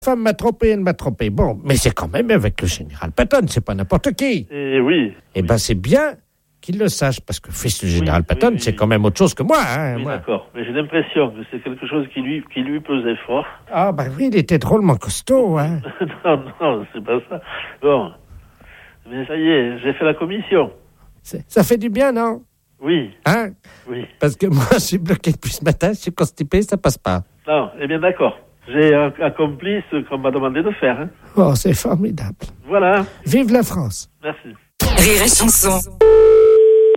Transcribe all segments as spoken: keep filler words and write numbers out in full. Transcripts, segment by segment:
Femme m'a trompé, elle m'a trompé. Bon, mais c'est quand même avec le général Patton, c'est pas n'importe qui. Et oui. Eh ben, c'est bien qu'il le sache, parce que fils du général oui, Patton, oui, oui, c'est oui. quand même autre chose que moi. Hein, oui, moi. D'accord, mais j'ai l'impression que c'est quelque chose qui lui, qui lui pesait fort. Ah, ben oui, il était drôlement costaud, hein. non, non, c'est pas ça. Bon, mais ça y est, j'ai fait la commission. C'est, ça fait du bien, non? Oui. Hein? Oui. Parce que moi, je suis bloqué depuis ce matin, je suis constipé, ça passe pas. Non, eh bien d'accord. J'ai accompli ce qu'on m'a demandé de faire. Hein. Oh, c'est formidable. Voilà. Vive la France. Merci. Rire et chanson. Allô ?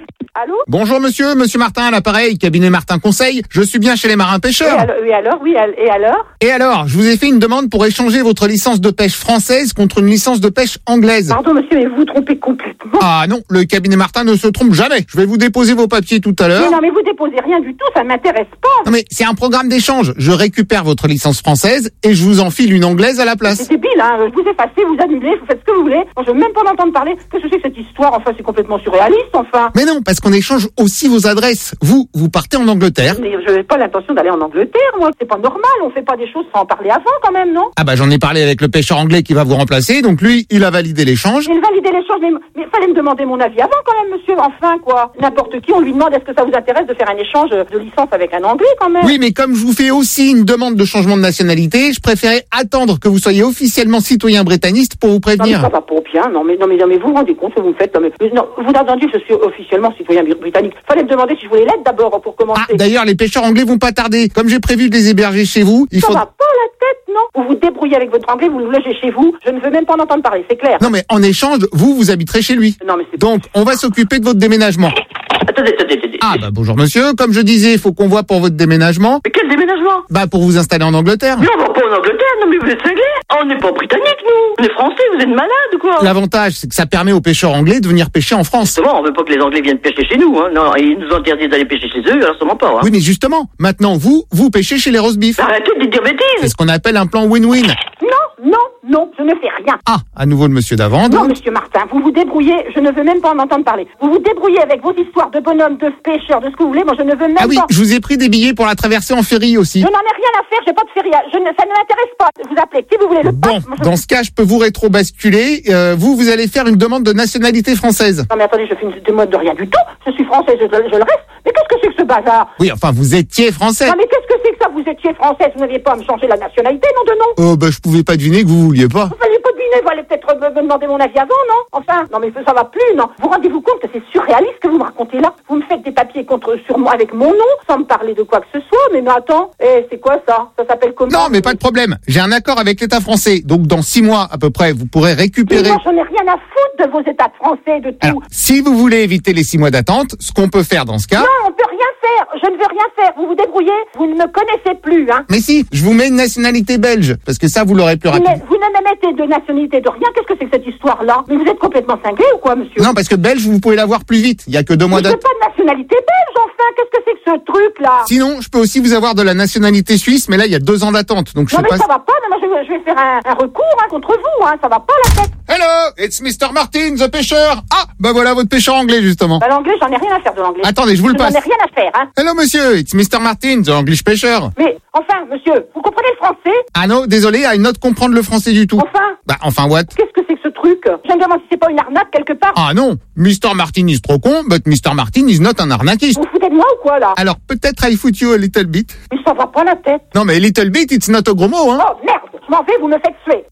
Bonjour monsieur, monsieur Martin à l'appareil, cabinet Martin Conseil. Je suis bien chez les marins pêcheurs. Et alors, oui, alors, oui, et alors ? Et alors, je vous ai fait une demande pour échanger votre licence de pêche française contre une licence de pêche anglaise. Pardon monsieur, mais vous vous trompez complètement. Ah non, le cabinet Martin ne se trompe jamais. Je vais vous déposer vos papiers tout à l'heure. Mais non, mais vous déposez rien du tout, ça ne m'intéresse pas. Non mais c'est un programme d'échange. Je récupère votre licence française et je vous enfile une anglaise à la place. C'est débile, hein. Vous effacez, vous annulez, vous faites ce que vous voulez. Moi, je veux même pas m'entendre parler. Qu'est-ce que c'est que cette histoire ? Enfin, c'est complètement surréaliste, enfin. Mais non, parce qu'on échange aussi vos adresses. Vous, vous partez en Angleterre. Mais je n'ai pas l'intention d'aller en Angleterre, moi. C'est pas normal, on fait pas des choses sans en parler avant, quand même, non ? Ah bah j'en ai parlé avec le pêcheur anglais qui va vous remplacer, donc lui, il a validé l'échange. Il a validé l'échange, mais, mais fallait me demander mon avis avant, quand même, monsieur. Enfin, quoi. N'importe qui, on lui demande est-ce que ça vous intéresse de faire un échange de licence avec un Anglais, quand même. Oui, mais comme je vous fais aussi une demande de changement de nationalité, je préférais attendre que vous soyez officiellement citoyen britannique pour vous prévenir. Non, mais ça va pas bien, non, mais, non, mais, non, mais vous vous rendez compte ce que vous me faites, non, mais, non, vous avez dit que je suis officiellement citoyen britannique. Fallait me demander si je voulais l'être d'abord pour commencer. Ah, d'ailleurs, les pêcheurs anglais vont pas tarder. Comme j'ai prévu de les héberger chez vous, il ça faut... va pas la tête, non? Vous vous débrouillez avec votre anglais, vous le logez chez vous. Je ne veux même pas en entendre parler, c'est clair. Non, mais en échange, vous, vous habiterez chez lui. Non, mais c'est... Donc, on va s'occuper de votre déménagement. Attendez, attendez, attendez. Ah, bah bonjour monsieur. Comme je disais, il faut qu'on voit pour votre déménagement. Mais quel déménagement? Bah, pour vous installer en Angleterre. Mais on va pas en Angleterre, non, mais vous êtes cinglés. On n'est pas britannique, nous. On est français, vous êtes malades ou quoi? L'avantage, c'est que ça permet aux pêcheurs anglais de venir pêcher en France. Justement, on veut pas que les Anglais viennent pêcher chez nous, hein. Non, ils nous ont interdit d'aller pêcher chez eux, alors sûrement pas, hein. Oui, mais justement, maintenant, vous, vous pêchez chez les roast beef. Arrêtez de dire bêtises. C'est ce qu'on appelle un plan win-win. Non, non, non, je ne fais rien. Ah, à nouveau le monsieur d'avant. Non, monsieur Martin, vous vous débrouillez, je ne veux même pas en entendre parler. Vous vous débrouillez avec vos histoires de bonhommes, de pêcheurs, de ce que vous voulez, moi je ne veux même Ah oui, pas. je vous ai pris des billets pour la traversée en ferry aussi. Je n'en ai rien à faire, j'ai pas de ferry, je ne, ça ne m'intéresse pas. Vous appelez qui vous voulez, le Bon, pape. Moi, je... dans ce cas, je peux vous rétro-basculer. Euh, vous, vous allez faire une demande de nationalité française. Non mais attendez, je fais une demande de rien du tout. Je suis française, je, je le reste. Mais qu'est-ce que c'est que ce bazar? Oui, enfin, vous étiez français. Non mais qu'est-ce que c'est que ça? Vous étiez française, vous n'aviez pas à me changer la nationalité, non de non? Oh, bah, je pouvais pas deviner que vous vouliez pas. Vous fallait pas deviner, vous allez peut-être me, me demander mon avis avant, non? Enfin, non mais ça va plus, non? Vous rendez-vous compte que c'est surréaliste que vous me racontez là? Vous me faites des papiers contre sur moi avec mon nom, sans me parler de quoi que ce soit, mais, mais attends, eh, c'est quoi ça? Ça s'appelle comment? Non, mais pas de problème. J'ai un accord avec l'État français. Donc, dans six mois, à peu près, vous pourrez récupérer... Mais moi, j'en ai rien à foutre de vos États français, de tout. Alors, si vous voulez éviter les six mois d'attente, ce qu'on peut faire dans ce cas... Non, on peut rien faire. Je ne veux rien faire. Vous vous débrouillez. Vous ne me connaissez plus, hein. Mais si, je vous mets une nationalité belge, parce que ça, vous l'aurez plus Vous, rapide. ne- vous ne me mettez de nationalité de rien. Qu'est-ce que c'est que cette histoire-là? Mais vous êtes complètement cinglé ou quoi, monsieur? Non, parce que belge, vous pouvez l'avoir plus vite. Il y a que deux mois Mais j'ai d'attente. pas de nationalité belge, enfin. Qu'est-ce que c'est que ce truc-là? Sinon, je peux aussi vous avoir de la nationalité suisse, mais là, il y a deux ans d'attente. Donc, je Non, sais mais pas... ça va pas. Non, moi, je, vais- je vais faire un, un recours, hein, contre vous, hein. Ça va pas, la tête. Hello, it's mister Martin, the pêcheur. Ah, bah voilà votre pêcheur anglais, justement. Bah, l'anglais, j'en ai rien à faire de l'anglais. Attendez, je vous le Je n'en passe. ai rien à faire, hein. Hello, monsieur, it's mister Martin, the English pêcheur. Mais, enfin, monsieur, vous comprenez le français? Ah non, désolé, I not comprendre le français du tout. Enfin, Bah, enfin, what? qu'est-ce que c'est que ce truc? Je me demande si c'est pas une arnaque quelque part. Ah non, mister Martin is trop con, but mister Martin is not un arnaquiste. Vous vous foutez de moi ou quoi, là? Alors, peut-être I foot you a little bit. Mais ça va pas la tête. Non, mais little bit, it's not a gros mot, hein. Oh, merde, je m'en vais, vous me faites suer.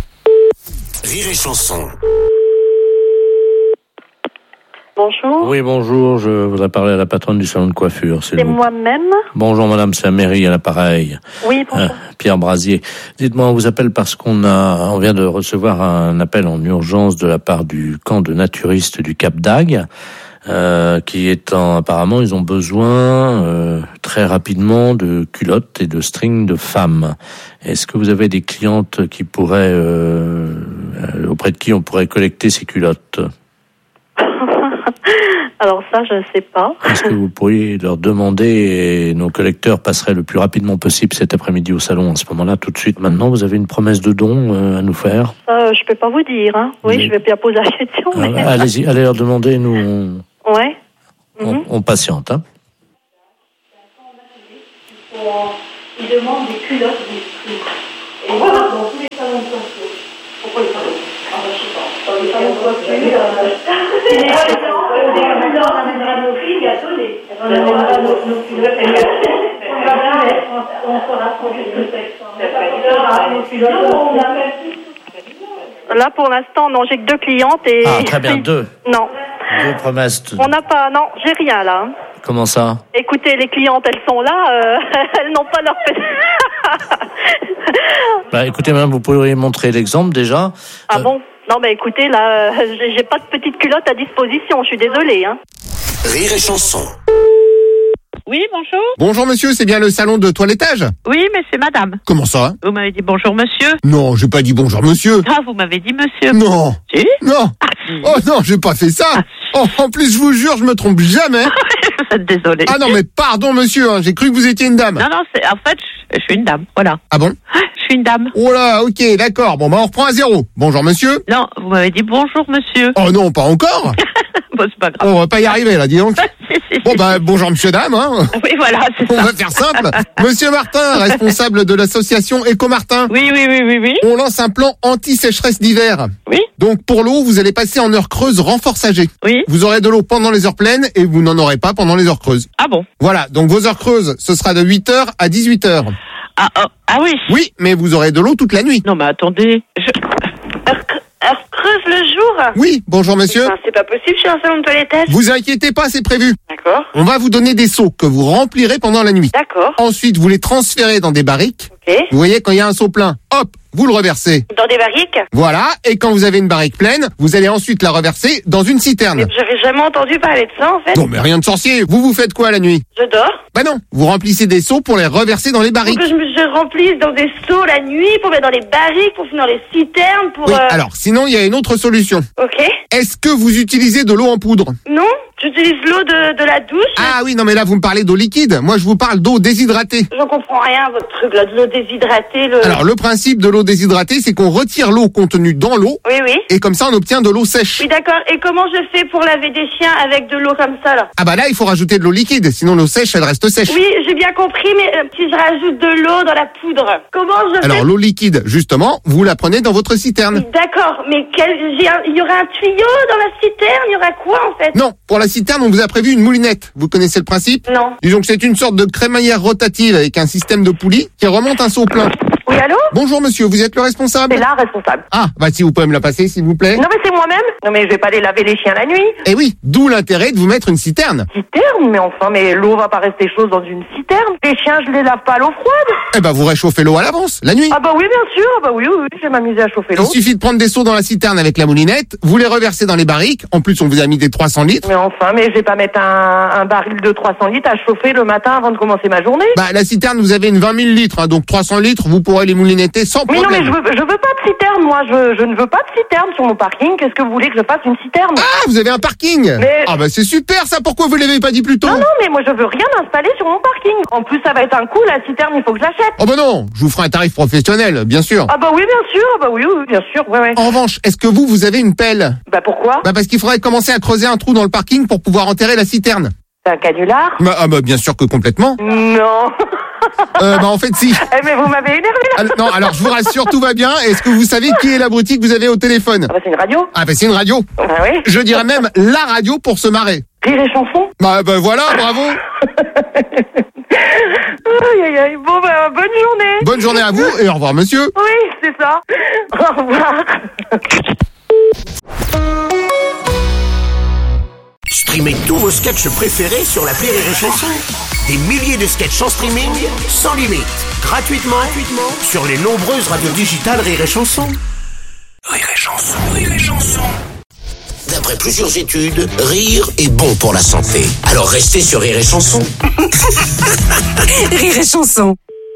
Rire et chanson. Bonjour, Oui, bonjour, je voudrais parler à la patronne du salon de coiffure, s'il c'est vous plaît. moi-même. Bonjour madame, c'est Améry à l'appareil. Oui, bonjour. Euh, Pierre Brasier. Dites-moi, on vous appelle parce qu'on a, on vient de recevoir un appel en urgence de la part du camp de naturistes du Cap d'Agde, euh, qui étant, apparemment, ils ont besoin, euh, très rapidement de culottes et de strings de femmes. Est-ce que vous avez des clientes qui pourraient, euh, euh, auprès de qui on pourrait collecter ces culottes? Alors ça, je ne sais pas. Est-ce que vous pourriez leur demander et nos collecteurs passeraient le plus rapidement possible cet après-midi au salon? À ce moment-là, tout de suite, maintenant, vous avez une promesse de don euh, à nous faire? Ça, je peux pas vous dire. Hein. Oui, Mais- je vais bien poser la question. Ah, Mais... allez-y, allez leur demander, nous, on, Ouais. on, Mhm. on patiente. Hein. Ils demandent des culottes, des strings. Et voilà, dans tous les salons de coiffure. Pourquoi les salons? Ah bah je sais pas. Dans les salons de coiffure, euh... si les clients, on amènera nos filles, il y a donné. On amènera nos filles, on va bien mettre, on fera produire le sexe. Là, pour l'instant, non, j'ai que deux clientes et... Ah, très bien, deux. Non. Deux promesses. On n'a pas... Non, j'ai rien, là. Comment ça? Écoutez, les clientes, elles sont là, euh, elles n'ont pas leur... Bah, écoutez, madame, vous pourriez montrer l'exemple, déjà. Ah euh... bon? Non, mais écoutez, là, euh, j'ai, j'ai pas de petite culotte à disposition, je suis désolée, hein. Rire et chanson. Oui, bonjour. Bonjour monsieur, c'est bien le salon de toilettage? Oui, mais c'est madame. Comment ça? Vous m'avez dit bonjour monsieur. Non, j'ai pas dit bonjour monsieur. Ah, vous m'avez dit monsieur. Non. Si? Non. Ah, si. Oh non, j'ai pas fait ça. Ah, Oh, en plus, je vous jure, je me trompe jamais. Vous êtes désolé. Ah non, mais pardon monsieur, hein, j'ai cru que vous étiez une dame. Non, non, c'est, en fait, je, je suis une dame, voilà. Ah bon? Je suis une dame. Oh là, ok, d'accord. Bon, bah on reprend à zéro. Bonjour monsieur. Non, vous m'avez dit bonjour monsieur. Oh non, pas encore. Bon, c'est pas grave. On va pas y arriver là, dis donc. Si, si, Bon si. bah bonjour monsieur dame, hein. Oui, voilà, c'est On ça. va faire simple. Monsieur Martin, responsable de l'association Éco-Martin. Oui, oui, oui, oui, oui. On lance un plan anti-sécheresse d'hiver. Oui. Donc pour l'eau, vous allez passer en heures creuses renforçagées. Oui. Vous aurez de l'eau pendant les heures pleines et vous n'en aurez pas pendant les heures creuses. Ah bon? Voilà, donc vos heures creuses, ce sera de huit heures à dix-huit heures. Ah, oh, ah oui. Oui, mais vous aurez de l'eau toute la nuit. Non, mais attendez. Je... Heure, heure creuse le jour? Oui, bonjour monsieur. Enfin, c'est pas possible, je suis un salon de toilettage. Vous inquiétez pas, c'est prévu. D'accord, On va vous donner des seaux que vous remplirez pendant la nuit. d'accord, Ensuite, vous les transférez dans des barriques. ok. Vous voyez, quand il y a un seau plein, hop, vous le reversez. Dans des barriques? Voilà, et quand vous avez une barrique pleine, vous allez ensuite la reverser dans une citerne. J'avais jamais entendu parler de ça, en fait. Non mais rien de sorcier, vous vous faites quoi la nuit? Je dors. Bah non, vous remplissez des seaux pour les reverser dans les Faut barriques. que je me je remplisse dans des seaux la nuit, pour mettre dans les barriques, pour finir dans les citernes, pour... Oui, euh, alors sinon il y a une autre solution. Ok. Est-ce que vous utilisez de l'eau en poudre? Non, j'utilise l'eau de, de la douche. Ah oui, non mais là vous me parlez d'eau liquide, moi je vous parle d'eau déshydratée. J'en comprends rien, votre truc, là, de l'eau déshydratée, le... Alors le principe de l'eau déshydratée, c'est qu'on retire l'eau contenue dans l'eau, Oui, oui. et comme ça on obtient de l'eau sèche. Oui, d'accord. Et comment je fais pour laver des chiens avec de l'eau comme ça, là? Ah bah là il faut rajouter de l'eau liquide, sinon l'eau sèche elle reste sèche. Oui, j'ai bien compris, mais euh, si je rajoute de l'eau dans la poudre, comment je fais? Alors l'eau liquide, justement, vous la prenez dans votre citerne. D'accord, mais quel... j'ai un- il y aura un tuyau dans la citerne? Il y aura quoi, en fait? Non, pour la citerne on vous a prévu une moulinette. Vous connaissez le principe? Non. Disons que c'est une sorte de crémaillère rotative avec un système de poulie qui remonte un seau plein. Oui, allô? Bonjour monsieur, vous êtes le responsable? C'est là, responsable. Ah, bah si vous pouvez me la passer s'il vous plaît. Non, mais c'est moi-même. Non, mais je vais pas aller laver les chiens la nuit. Eh oui, d'où l'intérêt de vous mettre une citerne. Citerne? Mais enfin, mais l'eau va pas rester chaude dans une citerne. Les chiens, je les lave pas à l'eau froide. Eh ben vous réchauffez l'eau à l'avance, la nuit. Ah bah oui, bien sûr. Ah bah oui, oui, oui, je vais m'amuser à chauffer Il l'eau. suffit de prendre des seaux dans la citerne avec la moulinette, vous les reversez dans les barriques. En plus, on vous a mis des trois cents litres. Mais enfin, mais je vais pas mettre un, un baril de trois cents litres à chauffer le matin avant de commencer ma journée. Bah la citerne, vous avez une vingt mille litres, hein, donc trois cents litres, vous pourrez les moulinetter sans Mais non, problème. mais je veux, je veux pas de citerne, moi. Je, je ne veux pas de citerne sur mon parking. Qu'est-ce que vous voulez que je fasse une citerne? Ah, vous avez un parking. Mais- Ah bah c'est super ça, pourquoi vous l'avez pas dit plus tôt? Non, non, mais moi, je veux rien installer sur mon parking. En plus, ça va être un coup, la citerne, il faut que je l'achète. Oh bah non, je vous ferai un tarif professionnel, bien sûr. Ah bah oui, bien sûr. Ah bah oui, oui, bien sûr. Ouais, ouais. En revanche, est-ce que vous, vous avez une pelle? Bah pourquoi? Bah parce qu'il faudrait commencer à creuser un trou dans le parking pour pouvoir enterrer la citerne. C'est un canular? Bah, ah bah bien sûr que complètement. Non. Euh, bah en fait si. Eh, mais vous m'avez énervé, là. Ah, non, alors je vous rassure, tout va bien. Est-ce que vous savez qui est l'abruti que vous avez au téléphone? Ah bah c'est une radio. Ah bah c'est une radio. Bah oui. Je dirais même la radio pour se marrer. Rire et chanson. Bah, bah voilà, bravo. Aïe, aïe, aïe. Bon, bah, bonne journée. Bonne journée à vous et au revoir monsieur. Oui, c'est ça. Au revoir. Streamez tous vos sketchs préférés sur l'appli Rire et Chanson. Des milliers de sketchs en streaming, sans limite, gratuitement, gratuitement sur les nombreuses radios digitales Rire et Chanson. Rire et Chanson, Rire et Chanson. D'après plusieurs études, rire est bon pour la santé. Alors restez sur Rire et Chanson. Rire et chanson.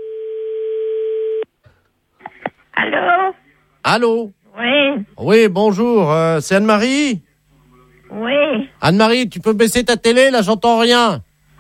Allô? Allô? Oui, Oui, bonjour, euh, c'est Anne-Marie? oui. Anne-Marie, tu peux baisser ta télé, là j'entends rien.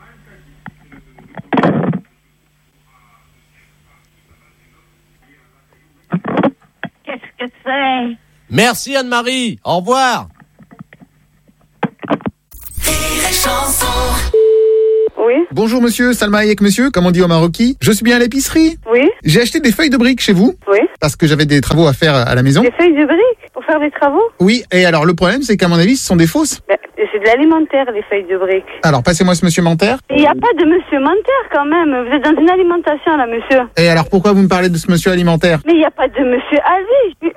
Qu'est-ce que c'est? Merci Anne-Marie, au revoir. Oui. Bonjour monsieur, Salma Hayek monsieur, comme on dit au Marocain. Je suis bien à l'épicerie. Oui. J'ai acheté des feuilles de briques chez vous. Oui. Parce que j'avais des travaux à faire à la maison. Des feuilles de briques pour faire des travaux? Oui, et alors le problème c'est qu'à mon avis ce sont des fausses. Ben, c'est de l'alimentaire, les feuilles de briques. Alors passez-moi ce monsieur Manter. Il n'y a pas de monsieur Manter quand même. Vous êtes dans une alimentation là, monsieur. Et alors pourquoi vous me parlez de ce monsieur alimentaire? Mais il n'y a pas de monsieur Aziz.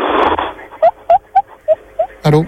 Allô?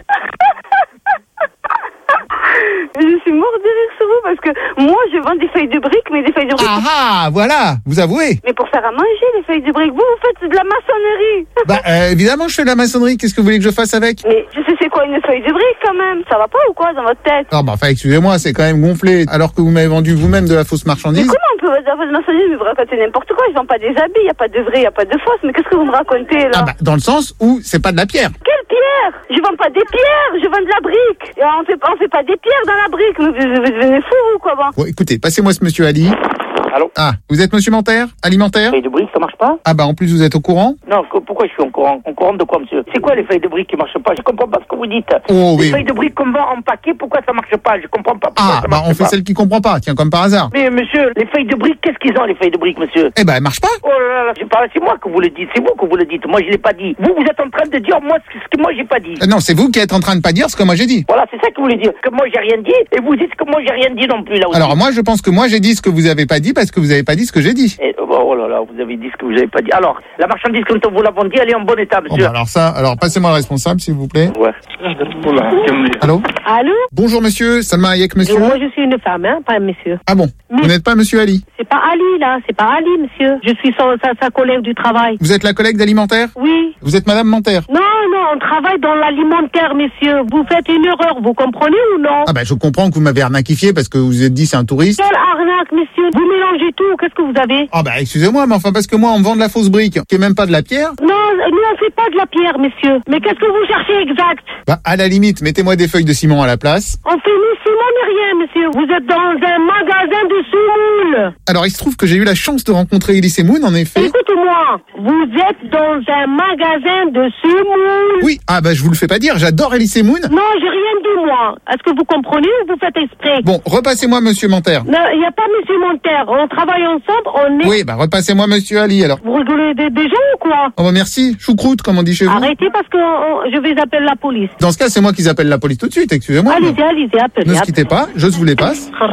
Je suis mort de rire sur vous parce que moi je vends des feuilles de briques, mais des feuilles de briques. Ah ah, voilà, vous avouez. Mais pour faire à manger les feuilles de briques, vous vous faites de la maçonnerie. Bah euh, évidemment je fais de la maçonnerie, qu'est-ce que vous voulez que je fasse avec? Mais je sais c'est quoi une feuille de briques quand même. Ça va pas ou quoi dans votre tête? Ah bah enfin excusez-moi, c'est quand même gonflé, alors que vous m'avez vendu vous-même de la fausse Mais marchandise. comment on peut vendre de la fausse marchandise? Mais vous racontez n'importe quoi. Je vends pas des habits, il n'y a pas de vrai, il n'y a pas de fausse. Mais qu'est-ce que vous me racontez là? Ah bah dans le sens où c'est pas de la pierre. Quelle pierre? Je vends pas des pierres, je vends de la brique. Et on fait, on fait pas des pierres dans la brique. Mais vous, vous devenez fou ou quoi bon? Bon écoutez, passez-moi ce monsieur Ali. Allô? Ah, vous êtes monsieur Manter? Alimentaire? Feuilles de briques, ça marche pas? Ah bah en plus vous êtes au courant? Non, que- pourquoi je suis en courant? En courant de quoi, monsieur? C'est quoi les feuilles de briques qui marchent pas? Je comprends pas ce que vous dites. Oh Les oui. feuilles de briques qu'on vend en paquet, pourquoi ça marche pas? Je comprends pas pourquoi Ah ça bah marche on fait pas. celle qui comprend pas, tiens comme par hasard. Mais monsieur, les feuilles de briques, qu'est-ce qu'ils ont les feuilles de briques, monsieur? Eh ben elle marche pas. Oh là là, c'est pas, c'est moi que vous le dites, c'est vous que vous le dites. Moi je l'ai pas dit. Vous, vous êtes en train de dire moi ce que, ce que moi j'ai pas dit. Euh, Non, c'est vous qui êtes en train de pas dire ce que moi j'ai dit. Voilà, c'est ça que vous voulez dire. Que moi j'ai rien dit, et vous dites que moi j'ai rien dit non plus là aussi. Alors moi je pense que moi j'ai dit ce que vous avez pas dit parce que vous avez pas dit ce que j'ai dit. Et, oh là là, vous avez dit ce que vous avez pas dit. Alors, la marchandise comme vous l'avons dit, elle est en bon état, Bon monsieur. bah alors ça, alors passez-moi le responsable s'il vous plaît. Ouais. Allô? Allô? Bonjour monsieur, Salma Hayek monsieur. Moi je suis une femme, hein, pas un monsieur. Ah bon, vous n'êtes pas monsieur Ali. C'est pas Ali là, c'est pas Ali monsieur. Je suis son, sa, sa collègue du travail. Vous êtes la collègue d'Alimentaire? Oui. Vous êtes madame Manter? Non, non, on travaille dans l'alimentaire, monsieur. Vous faites une erreur, vous comprenez ou non? Ah bah je comprends que vous m'avez arnaquifié parce que vous vous êtes dit c'est un touriste. Quelle arnaque, monsieur? Vous mélangez tout, qu'est-ce que vous avez? Ah bah excusez-moi, mais enfin parce que moi on me vend de la fausse brique, qui est même pas de la pierre. Non, nous on fait pas de la pierre, monsieur. Mais qu'est-ce que vous cherchez exact? Bah à la limite, mettez-moi des feuilles de ciment à la place. On fait ni ciment ni rien, monsieur. Vous êtes dans un magasin de semoule. Alors il se trouve que j'ai eu la chance de rencontrer Elise Moon en effet. Écoute-moi, vous êtes dans un magasin de semoule. Oui, ah bah je vous le fais pas dire, j'adore Elise Moon. Non, j'ai rien dit, moi. Est-ce que vous comprenez ou vous faites exprès? Bon, repassez-moi monsieur Manter. Non, il n'y a pas monsieur Monter. On travaille ensemble, on est... Oui, bah repassez-moi monsieur Ali alors. Vous rigolez des, des gens ou quoi? Oh bah merci, choucroute comme on dit chez vous. Arrêtez parce que on- je vais appeler la police. Dans ce cas, c'est moi qui appelle la police tout de suite, excusez-moi. Allez-y, allez-y, appelez. Ne se quittez pas, je vous les passe. Allô?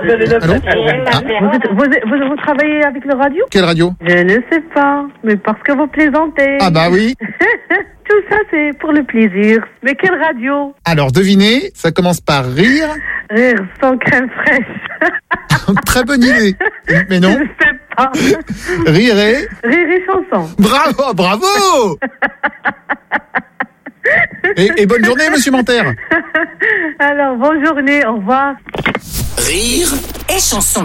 Ah, Vous, êtes- vous, êtes- vous, vous travaillez avec le radio? quelle radio? Je ne sais pas, mais parce que vous plaisantez. Ah bah oui. Tout ça, c'est pour le plaisir. Mais quelle radio? Alors devinez, ça commence par rire. Rire sans crème fraîche. Très bonne idée. Mais non. Je ne sais pas. Rire et... Rire et chanson. Bravo, bravo. et, et bonne journée monsieur Manter. Alors, bonne journée, au revoir. Rire Et chanson.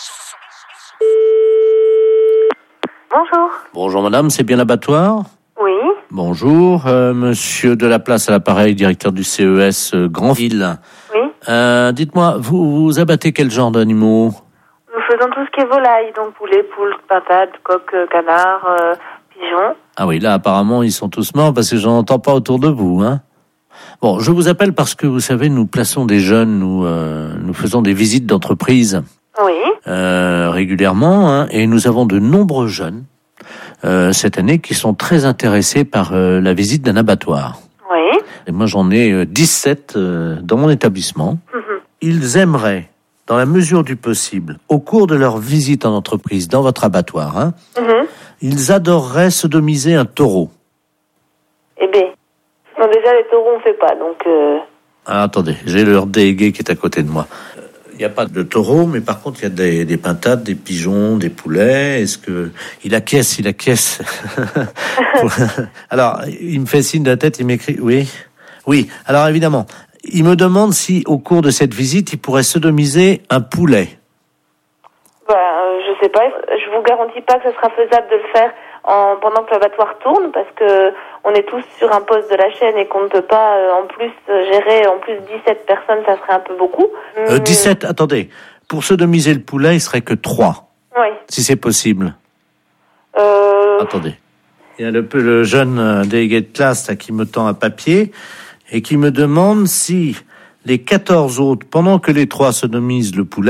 Bonjour. Bonjour madame, c'est bien l'abattoir? Oui. Bonjour, euh, monsieur de la place à l'appareil, directeur du C E S euh, Grandville. Oui. Euh, dites-moi, vous, vous abattez quel genre d'animaux? Nous faisons tout ce qui est volaille, donc poulet, poule, pintade, coq, euh, canard, euh, pigeon. Ah oui, là apparemment ils sont tous morts parce que j'en entends pas autour de vous, hein. Bon, je vous appelle parce que vous savez, nous plaçons des jeunes, nous, euh, nous faisons des visites d'entreprise Oui. euh, régulièrement, hein, et nous avons de nombreux jeunes euh, cette année qui sont très intéressés par euh, la visite d'un abattoir. Oui. Et moi j'en ai euh, dix-sept euh, dans mon établissement. Mhm. Ils aimeraient, dans la mesure du possible, au cours de leur visite en entreprise dans votre abattoir, hein, Mhm. ils adoreraient sodomiser un taureau. Eh bien, non, déjà les taureaux on fait pas, donc... Euh... Ah, attendez, j'ai leur délégué qui est à côté de moi. Il n'y a pas de taureau, mais par contre, il y a des, des pintades, des pigeons, des poulets. Est-ce que... Il acquiesce, il acquiesce. Alors, il me fait signe de la tête, il m'écrit... Oui, oui. Alors, évidemment, il me demande si, au cours de cette visite, il pourrait sodomiser un poulet. Bah, euh, je sais pas. Je vous garantis pas que ce sera faisable de le faire en, pendant que l'abattoir tourne, parce que on est tous sur un poste de la chaîne et qu'on ne peut pas, euh, en plus, euh, gérer en plus dix-sept personnes, ça serait un peu beaucoup. Euh, dix-sept, attendez. Pour sodomiser le poulet, il serait que trois. Oui. Si c'est possible. Euh... Attendez. Il y a le, le jeune euh, délégué de classe là, qui me tend un papier et qui me demande si les quatorze autres, pendant que les trois sodomisent le poulet,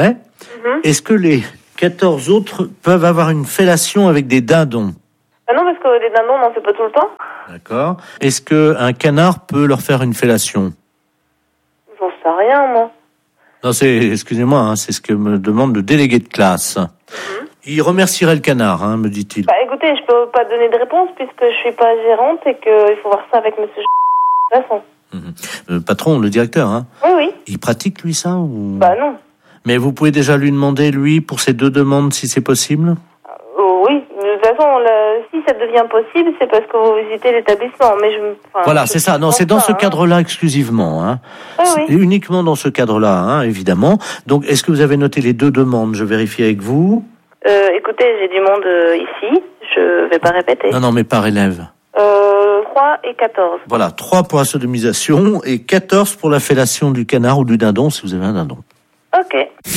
Mhm. Est-ce que les quatorze autres peuvent avoir une fellation avec des dindons? Ah non, parce que les dindons, on n'en fait pas tout le temps. D'accord. Est-ce qu'un canard peut leur faire une fellation? J'en sais rien, moi. Non, c'est, excusez-moi, hein, c'est ce que me demande le délégué de classe. Mhm. Il remercierait le canard, hein, me dit-il. Bah écoutez, je peux pas donner de réponse puisque je suis pas gérante et qu'il faut voir ça avec monsieur de toute façon. Mhm. Le patron, le directeur, hein. Oui, oui. Il pratique, lui, ça ou... Bah non. Mais vous pouvez déjà lui demander, lui, pour ces deux demandes, si c'est possible? Oh, oui, de toute façon, le... si ça devient possible, c'est parce que vous visitez l'établissement. Mais je, enfin, Voilà, je c'est ça. Non, c'est dans pas, ce hein. cadre-là exclusivement. Hein. Ah, C'est oui. uniquement dans ce cadre-là, hein, évidemment. Donc, est-ce que vous avez noté les deux demandes? Je vérifie avec vous. Euh, écoutez, j'ai du monde euh, ici. Je vais pas répéter. Non, non, mais par élève. Euh, trois et quatorze. Voilà, trois pour la sodomisation et quatorze pour la fellation du canard ou du dindon, si vous avez un dindon. Ok.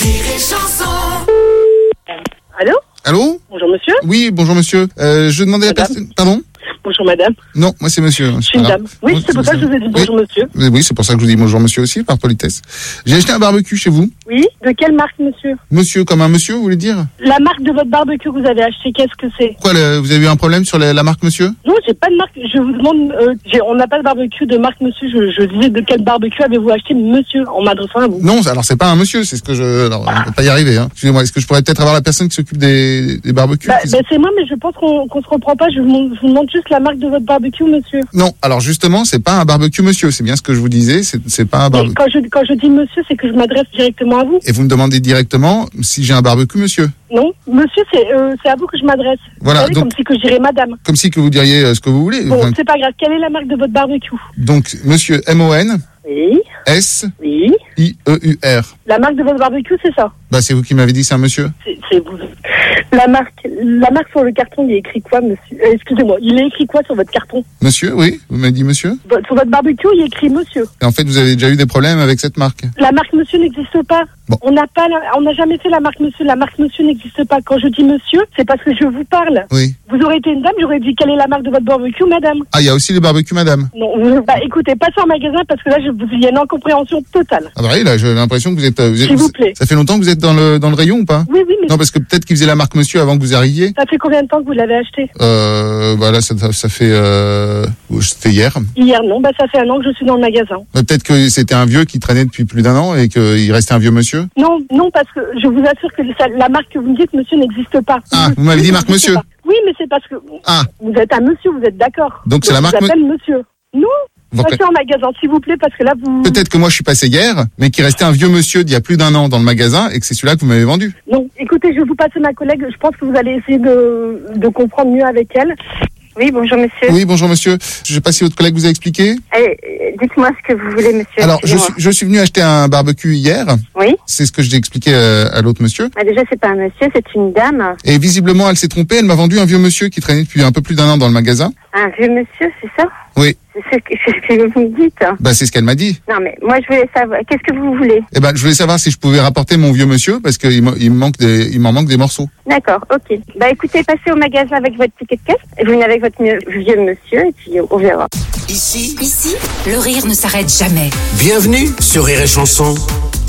Allô? Allô? Bonjour monsieur. Oui, bonjour monsieur. Euh, je demandais à la Madame. personne... Pardon? Bonjour madame. Non, moi c'est monsieur. Je suis une dame. Oui, c'est pour ça que je vous ai dit bonjour monsieur. Oui, oui, c'est pour ça que je vous dis bonjour monsieur aussi, par politesse. J'ai acheté un barbecue chez vous. Oui, de quelle marque monsieur? Monsieur, comme un monsieur, vous voulez dire? La marque de votre barbecue que vous avez acheté, qu'est-ce que c'est? Quoi, le- vous avez eu un problème sur la, la marque monsieur? Non, j'ai pas de marque. Je vous demande, euh, j'ai- on n'a pas de barbecue de marque monsieur. Je, je disais de quel barbecue avez-vous acheté monsieur en m'adressant à vous? Non, alors c'est pas un monsieur, c'est ce que je... Alors, on va pas y arriver, hein. Excusez-moi, est-ce que je pourrais peut-être avoir la personne qui s'occupe des, des barbecues? Bah, qui- bah, c'est moi, mais je pense qu'on qu'on se reprend pas. Je vous, demande- je vous demande juste la marque de votre barbecue monsieur. Non, alors justement, c'est pas un barbecue monsieur, c'est bien ce que je vous disais, c'est c'est pas un Mais barbecue. quand je, quand je dis monsieur, c'est que je m'adresse directement à vous. Et vous me demandez directement si j'ai un barbecue monsieur. Non, monsieur, c'est euh, c'est à vous que je m'adresse. Voilà, Vous savez, donc- comme si que je dirais madame. Comme si que vous diriez euh, ce que vous voulez. Bon, Enfin, c'est pas grave. Quelle est la marque de votre barbecue? donc, monsieur M O N Oui, S oui. I E U R. La marque de votre barbecue, c'est ça? Bah, c'est vous qui m'avez dit c'est un monsieur. C'est c'est vous. La marque, la marque sur le carton, il est écrit quoi, monsieur? Euh, Excusez-moi, il est écrit quoi sur votre carton? Monsieur, oui, vous m'avez dit monsieur. Vo- Sur votre barbecue, il est écrit monsieur. Et en fait, vous avez déjà eu des problèmes avec cette marque. La marque monsieur n'existe pas. Bon. On n'a pas, la- on n'a jamais fait la marque monsieur. La marque monsieur n'existe pas. Quand je dis monsieur, c'est parce que je vous parle. Oui. Vous aurez été une dame, j'aurais dit quelle est la marque de votre barbecue, madame? Ah, il y a aussi les barbecues madame. Non, vous- bah écoutez, passez en magasin parce que là, je, vous, il y a une incompréhension totale. Ah bah oui, là, j'ai l'impression que vous êtes... euh, vous êtes- S'il vous plaît. Ça fait longtemps que vous êtes dans le, dans le rayon ou pas? Oui, oui, mais Non, parce que peut-être qu'ils faisaient la marque monsieur avant que vous arriviez. ça fait combien de temps que vous l'avez acheté? Euh, bah là, ça, ça fait... Euh, c'était hier. Hier, non, bah ça fait un an que je suis dans le magasin. Bah, peut-être que c'était un vieux qui traînait depuis plus d'un an et qu'il restait un vieux monsieur. Non, non, parce que je vous assure que ça- la marque que vous me dites, monsieur, n'existe pas. Ah, vous m'avez dit marque n'existe monsieur. pas. Oui, mais c'est parce que Ah, vous êtes un monsieur, vous êtes d'accord. Donc c'est la marque Je vous appelle monsieur. Non, bon, passez en magasin, s'il vous plaît, parce que là, vous... peut-être que moi je suis passé hier, mais qu'il restait un vieux monsieur d'il y a plus d'un an dans le magasin et que c'est celui-là que vous m'avez vendu. Non, écoutez, je vais vous passer ma collègue. Je pense que vous allez essayer de, de comprendre mieux avec elle. Oui, bonjour monsieur. Oui, bonjour monsieur. Je sais pas si votre collègue vous a expliqué. Allez, euh, dites-moi ce que vous voulez monsieur. Alors, je Excusez-moi. suis, je suis venu acheter un barbecue hier. Oui. C'est ce que j'ai expliqué euh, à l'autre monsieur. Ah, déjà, c'est pas un monsieur, c'est une dame. Et visiblement, elle s'est trompée. Elle m'a vendu un vieux monsieur qui traînait depuis un peu plus d'un an dans le magasin. Un vieux monsieur, c'est ça? Oui. C'est ce que, c'est ce que vous me dites. Bah, c'est ce qu'elle m'a dit. Non, mais moi, je voulais savoir. Qu'est-ce que vous voulez? Eh ben, je voulais savoir si je pouvais rapporter mon vieux monsieur parce qu'il me il me manque des, il m'en manque des morceaux. D'accord, ok. Bah écoutez, passez au magasin avec votre ticket de caisse. Et vous venez avec votre mieux- vieux monsieur et puis on verra. Ici, Ici, le rire ne s'arrête jamais. bienvenue sur Rire et Chanson.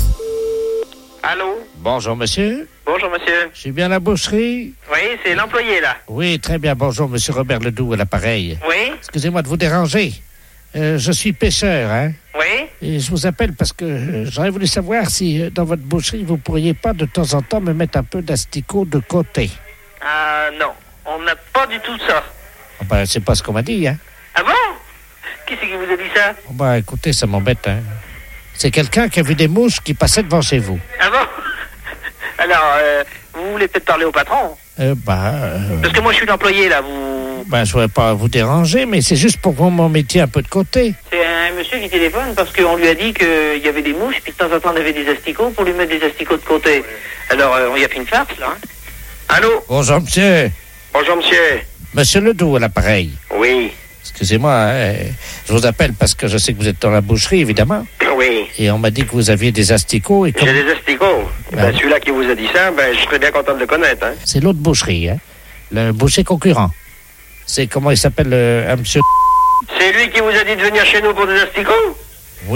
Allô? Bonjour, monsieur. Bonjour monsieur. Je suis bien à la boucherie? Oui, c'est l'employé là. Oui, très bien. Bonjour, monsieur Robert Ledoux à l'appareil. Oui. Excusez-moi de vous déranger. Euh, je suis pêcheur, hein? Oui. Et je vous appelle parce que euh, j'aurais voulu savoir si euh, dans votre boucherie, vous pourriez pas de temps en temps me mettre un peu d'asticot de côté. Ah non, on n'a pas du tout ça. Oh, ben, c'est pas ce qu'on m'a dit, hein? Ah bon? Qui c'est qui vous a dit ça? Oh, ben, écoutez, ça m'embête, hein? C'est quelqu'un qui a vu des mouches qui passaient devant chez vous. Ah bon? Alors, euh, vous voulez peut-être parler au patron? Euh, ben, euh, Parce que moi je suis l'employé là, vous... ben, je voudrais pas vous déranger, mais c'est juste pour que vous m'en mettiez un peu de côté. C'est un monsieur qui téléphone parce qu'on lui a dit qu'il y avait des mouches, puis de temps en temps on avait des asticots pour lui mettre des asticots de côté. Alors, euh, on y a fait une farce là. Hein? Allô? Bonjour, monsieur. Bonjour monsieur. Monsieur Ledoux à l'appareil. Oui. Excusez-moi, hein, je vous appelle parce que je sais que vous êtes dans la boucherie, évidemment. Oui. Et on m'a dit que vous aviez des asticots. Et comme... J'ai des asticots. Ben, celui-là qui vous a dit ça, ben, je serais bien content de le connaître. Hein. C'est l'autre boucherie, hein? Le boucher concurrent. C'est comment il s'appelle, le un monsieur... C'est lui qui vous a dit de venir chez nous pour des asticots? Oui.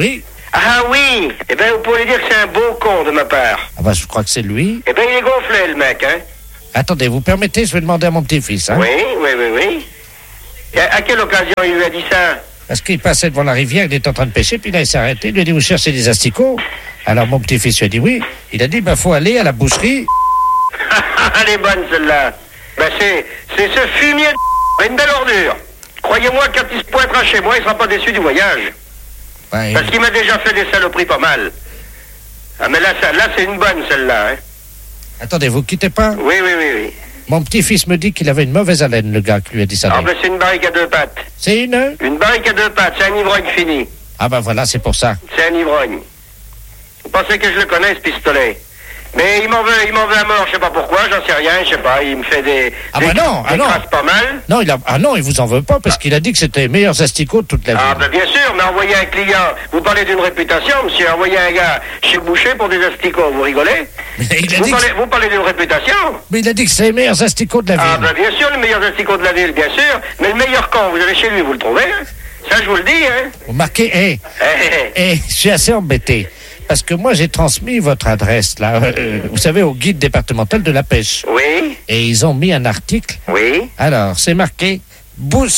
Ah oui. Eh ben, vous pouvez dire que c'est un beau con de ma part. Ah bah, je crois que c'est lui. Eh ben, il est gonflé, le mec, hein. Attendez, vous permettez, je vais demander à mon petit-fils, hein. Oui, oui, oui, oui. Et à, à quelle occasion il lui a dit ça? Parce qu'il passait devant la rivière, il était en train de pêcher, puis là, il s'est arrêté, il lui a dit, vous cherchez des asticots? Alors, mon petit-fils lui a dit oui. Il a dit, bah, faut aller à la boucherie. Elle est bonne, celle-là. Ben, c'est, c'est ce fumier de une belle ordure. Croyez-moi, quand il se pointera chez moi, il sera pas déçu du voyage. Ouais, Parce qu'il m'a déjà fait des saloperies pas mal. Ah, mais là, ça, là c'est une bonne, celle-là, hein. Attendez, vous quittez pas? Oui, oui, oui, oui. Mon petit-fils me dit qu'il avait une mauvaise haleine, le gars qui lui a dit ça. Ah, ben, c'est une barrique à deux pattes. C'est une? Une barrique à deux pattes, c'est un ivrogne fini. Ah, bah voilà, c'est pour ça. C'est un ivrogne. Vous pensez que je le connais, ce pistolet? Mais il m'en veut, il m'en veut à mort, je sais pas pourquoi, j'en sais rien, je sais pas, il me fait des... Ah des, bah non, ah des non. crasses pas mal. Non, il a, ah non, il vous en veut pas parce qu'il a dit que c'était les meilleurs asticots de toute la vie. Ah ben bien sûr, mais envoyer un client, vous parlez d'une réputation, monsieur, envoyer un gars chez le boucher pour des asticots, vous rigolez? Mais il a vous, dit parlez, que... vous parlez d'une réputation? Mais il a dit que c'est les meilleurs asticots de la ville. Ah ben bien sûr, les meilleurs asticots de la ville, bien sûr, mais le meilleur camp, vous allez chez lui, vous le trouvez, hein? Ça je vous le dis, hein? Vous marquez, hé, hey, hey, je suis assez embêté. Parce que moi, j'ai transmis votre adresse, là, euh, vous savez, au guide départemental de la pêche. Oui. Et ils ont mis un article. Oui. Alors, c'est marqué « Boucherie ».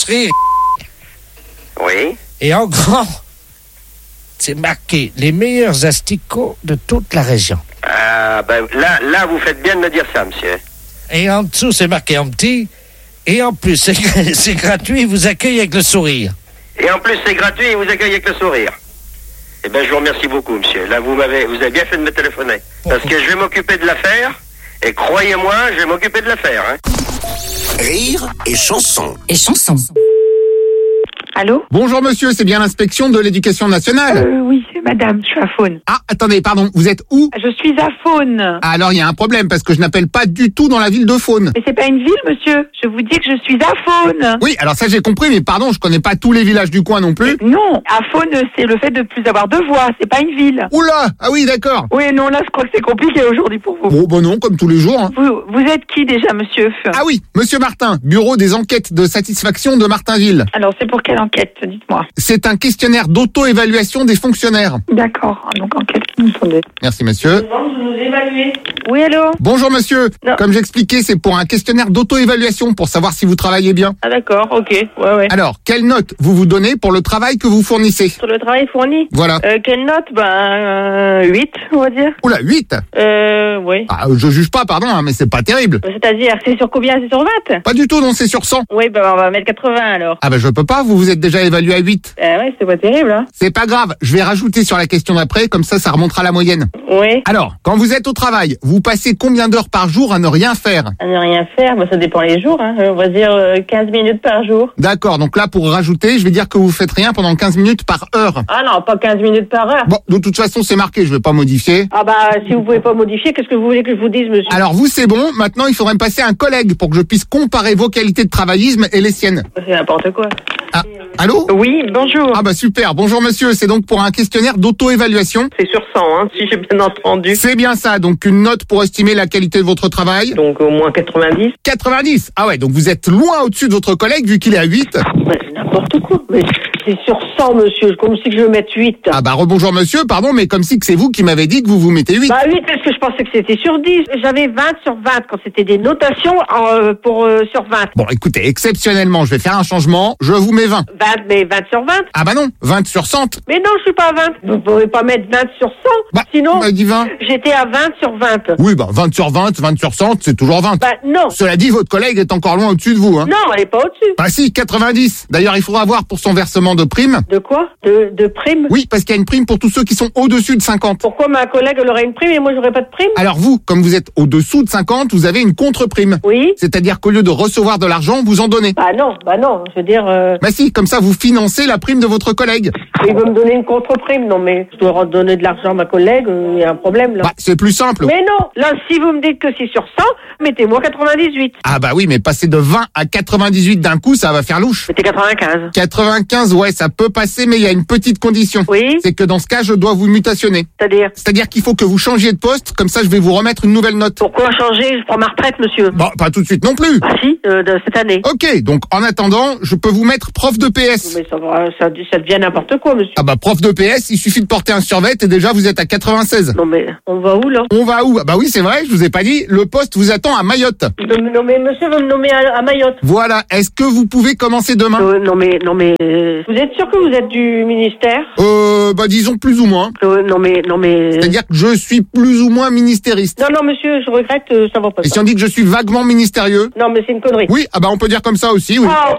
Oui. Et en grand, c'est marqué « Les meilleurs asticots de toute la région ». Ah, ben là, là, vous faites bien de me dire ça, monsieur. Et en dessous, c'est marqué en petit. Et en plus, c'est, c'est gratuit, ils vous accueillent avec le sourire. Et en plus, c'est gratuit, et vous accueillez avec le sourire. Eh bien, je vous remercie beaucoup, monsieur. Là, vous m'avez, vous avez bien fait de me téléphoner. Parce que je vais m'occuper de l'affaire, et croyez-moi, je vais m'occuper de l'affaire, hein. Rire et chanson. Et chanson. Allô? Bonjour monsieur, c'est bien l'inspection de l'éducation nationale? Euh, oui, c'est madame, je suis à Faune. Ah, attendez, pardon, vous êtes où? Je suis à Faune. Ah, alors il y a un problème, parce que je n'appelle pas du tout dans la ville de Faune. Mais c'est pas une ville, monsieur. Je vous dis que je suis à Faune. Oui, alors ça j'ai compris, mais pardon, je connais pas tous les villages du coin non plus. Non, à Faune, c'est le fait de plus avoir de voix, c'est pas une ville. Oula! Ah oui, d'accord. Oui, non, là, je crois que c'est compliqué aujourd'hui pour vous. Bon, bon non, comme tous les jours. Hein. Vous, vous êtes qui déjà, monsieur? Ah oui, monsieur Martin, bureau des enquêtes de satisfaction de Martinville. Alors, c'est pour quelle enquête, dites-moi? C'est un questionnaire d'auto-évaluation des fonctionnaires. D'accord, donc enquête. Attendez. Merci monsieur. Vous nous évaluez. Oui, allô? Bonjour monsieur. Non. Comme j'expliquais, c'est pour un questionnaire d'auto-évaluation pour savoir si vous travaillez bien. Ah d'accord, ok, ouais, ouais. Alors, quelle note vous vous donnez pour le travail que vous fournissez? Sur le travail fourni? Voilà. Euh, quelle note? Ben, euh, huit, on va dire. Oula, huit? Euh, oui. Ah, je juge pas, pardon, hein, mais c'est pas terrible. C'est-à-dire, c'est sur combien? C'est sur vingt? Pas du tout, non, c'est sur cent. Oui, ben on va mettre quatre-vingts alors. Ah ben je peux pas, vous vous êtes déjà évalué à huit. Euh, ouais, c'est pas terrible, hein. C'est pas grave, je vais rajouter sur la question d'après, comme ça, ça remontera la moyenne. Oui. Alors, quand vous êtes au travail, vous passez combien d'heures par jour à ne rien faire? À ne rien faire, ben, ça dépend les jours, hein. On va dire euh, quinze minutes par jour. D'accord, donc là, pour rajouter, je vais dire que vous faites rien pendant quinze minutes par heure. Ah non, pas quinze minutes par heure. Bon, de toute façon, c'est marqué, je vais pas modifier. Ah bah, si vous pouvez pas modifier, qu'est-ce que vous voulez que je vous dise, monsieur? Alors vous, c'est bon, maintenant, il faudrait me passer un collègue pour que je puisse comparer vos qualités de travaillisme et les siennes. C'est n'importe quoi. Ah, allô? Oui, bonjour. Ah bah super, bonjour monsieur, c'est donc pour un questionnaire d'auto-évaluation. C'est sur cent, hein, si j'ai bien entendu. C'est bien ça, donc une note pour estimer la qualité de votre travail. Donc au moins quatre-vingt-dix. quatre-vingt-dix. Ah ouais, donc vous êtes loin au-dessus de votre collègue vu qu'il est à huit. Mais c'est n'importe quoi. Mais c'est sur cent, monsieur, comme si que je mette huit. Ah bah rebonjour monsieur, pardon, mais comme si que c'est vous qui m'avez dit que vous vous mettez huit. Bah huit, parce que je pensais que c'était sur dix. J'avais vingt sur vingt quand c'était des notations euh, pour euh, sur vingt. Bon, écoutez, exceptionnellement, je vais faire un changement, je vous mets vingt. vingt, mais vingt sur vingt. Ah bah non, vingt sur cent. Mais non, je suis pas à vingt. Vous pouvez pas mettre vingt sur cent. Bah, sinon, on m'a dit vingt. J'étais à vingt sur vingt. Oui, bah vingt sur vingt, vingt sur cent, c'est toujours vingt. Bah non. Cela dit, votre collègue est encore loin au-dessus de vous, hein. Non, elle est pas au-dessus. Bah si, quatre-vingt-dix. D'ailleurs, il faudra voir pour son versement de prime. De quoi? De, de prime? Oui, parce qu'il y a une prime pour tous ceux qui sont au-dessus de cinquante. Pourquoi ma collègue elle aurait une prime et moi j'aurais pas de prime? Alors vous, comme vous êtes au-dessous de cinquante, vous avez une contre-prime. Oui. C'est-à-dire qu'au lieu de recevoir de l'argent, vous en donnez. Bah non, bah non, je veux dire... Euh... Bah si, comme ça vous financez la prime de votre collègue. Il veut me donner une contre-prime, non mais je dois redonner de l'argent à ma collègue, il y a un problème là. Bah c'est plus simple. Mais non, là si vous me dites que c'est sur cent, mettez-moi quatre-vingt-dix-huit. Ah bah oui, mais passer de vingt à quatre-vingt-dix-huit d'un coup, ça va faire louche. Mettez quatre-vingt-quinze. quatre-vingt-quinze, ouais, ça peut passer, mais il y a une petite condition. Oui. C'est que dans ce cas, je dois vous mutationner. C'est-à-dire? C'est-à-dire qu'il faut que vous changiez de poste, comme ça je vais vous remettre une nouvelle note. Pourquoi changer? Je prends ma retraite, monsieur. Bon, pas tout de suite non plus. Ah si, euh, de cette année. Ok, donc en attendant, je peux vous mettre prof de P S. Mais ça, va, ça, ça devient n'importe quoi, monsieur. Ah bah prof de P S, il suffit de porter un survêt et déjà vous êtes à quatre-vingt-seize. Non mais on va où là? On va où? Ah bah oui, c'est vrai, je vous ai pas dit, le poste vous attend à Mayotte. Non, non mais monsieur, vous me nommez à, à Mayotte. Voilà, est-ce que vous pouvez commencer demain? euh, Non mais, non mais, euh, vous êtes sûr que vous êtes du ministère? Euh, bah disons plus ou moins. euh, Non mais, non mais... C'est-à-dire que je suis plus ou moins ministériste. Non non monsieur, je regrette, euh, ça va pas. Et ça. si on dit que je suis vaguement ministérieux? Non mais c'est une connerie. Oui, ah bah on peut dire comme ça aussi, oui. Ah,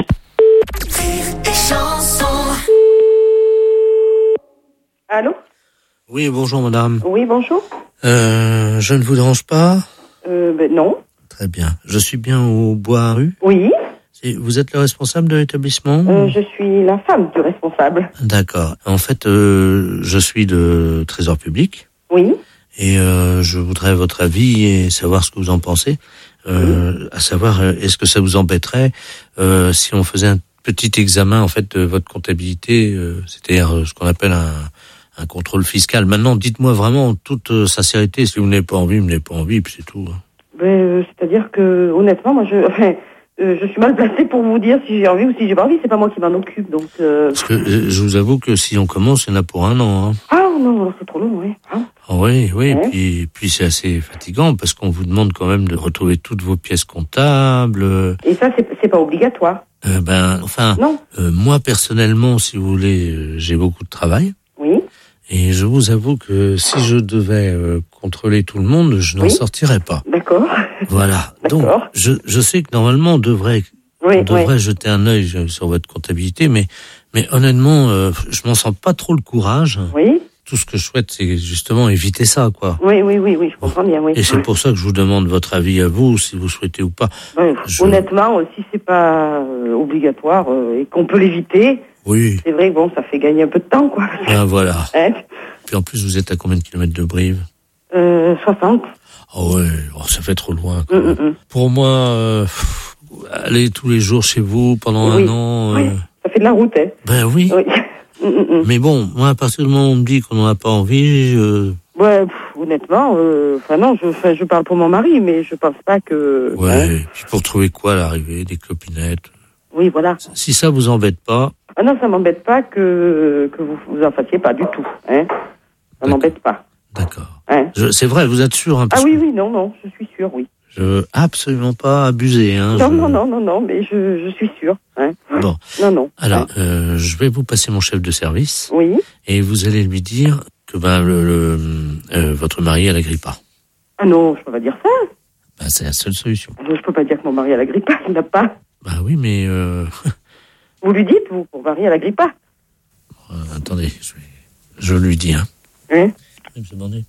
allô? Oui, bonjour madame. Oui, bonjour. Euh, je ne vous dérange pas? Euh, ben non. Très bien. Je suis bien au Bois-Rue? Oui. Et vous êtes le responsable de l'établissement? Euh, je suis la femme du responsable. D'accord. En fait, euh, je suis de Trésor Public. Oui. Et euh, je voudrais votre avis et savoir ce que vous en pensez. Euh, oui. À savoir, est-ce que ça vous embêterait euh, si on faisait un petit examen en fait de votre comptabilité, euh, c'est-à-dire ce qu'on appelle un, un contrôle fiscal. Maintenant, dites-moi vraiment en toute euh, sincérité, si vous n'avez pas envie, vous n'avez pas envie, puis c'est tout. Ben, euh, c'est-à-dire que honnêtement, moi, je, enfin, euh, je suis mal placée pour vous dire si j'ai envie ou si j'ai pas envie. C'est pas moi qui m'en occupe, donc. Euh... Parce que euh, je vous avoue que si on commence, il y en a pour un an. Hein. Ah non, c'est trop long, oui. Hein ah, oui, oui. Ouais. Puis, puis c'est assez fatigant parce qu'on vous demande quand même de retrouver toutes vos pièces comptables. Et ça, c'est, c'est pas obligatoire. Euh, ben, enfin, non. Euh, moi personnellement, si vous voulez, euh, j'ai beaucoup de travail. Oui. Et je vous avoue que si je devais euh, contrôler tout le monde, je n'en oui. sortirais pas. D'accord. Voilà. D'accord. Donc, je, je sais que normalement, on devrait, oui, on devrait oui. jeter un œil sur votre comptabilité, mais, mais honnêtement, euh, je m'en sens pas trop le courage. Oui. Tout ce que je souhaite, c'est justement éviter ça, quoi. Oui, oui, oui, oui, je comprends bien, oui. Et c'est pour ça que je vous demande votre avis à vous, si vous souhaitez ou pas. Ouais, je... Honnêtement, si c'est pas euh, obligatoire euh, et qu'on peut l'éviter, oui. C'est vrai que bon, ça fait gagner un peu de temps, quoi. Ben voilà. Hein? Puis en plus, vous êtes à combien de kilomètres de Brive? Euh, soixante. Oh ouais, oh, ça fait trop loin. Mm, mm, mm. Pour moi, euh, pff, aller tous les jours chez vous pendant oui. un an... Oui, euh... ça fait de la route, hein. Ben oui. oui. Mais bon, moi, à partir du moment où on me dit qu'on n'en a pas envie, je... Ouais, pff, honnêtement, enfin euh, non, je, je parle pour mon mari, mais je pense pas que... Ouais, hein. Puis pour trouver quoi à l'arrivée, des clopinettes. Oui, voilà. Si ça vous embête pas... Ah non, ça m'embête pas que, que vous vous en fassiez pas du tout, hein. Ça m'embête pas. D'accord. Hein. Je, c'est vrai, vous êtes sûr, hein, Ah oui, oui, non, non, je suis sûre, oui. Je veux absolument pas abuser, hein. Non, je... non, non, non, non, mais je, je suis sûre, hein. Bon. Non, non. Alors, hein. euh, je vais vous passer mon chef de service. Oui. Et vous allez lui dire que ben le, le euh, votre mari a la grippe A. Ah non, je peux pas dire ça. Ben, c'est la seule solution. Je peux pas dire que mon mari a la grippe A, il n'a pas. Bah oui, mais euh... vous lui dites, vous, mon mari a la grippe A. Euh, attendez, je, vais... je lui dis, hein. Hein? Je me demandais.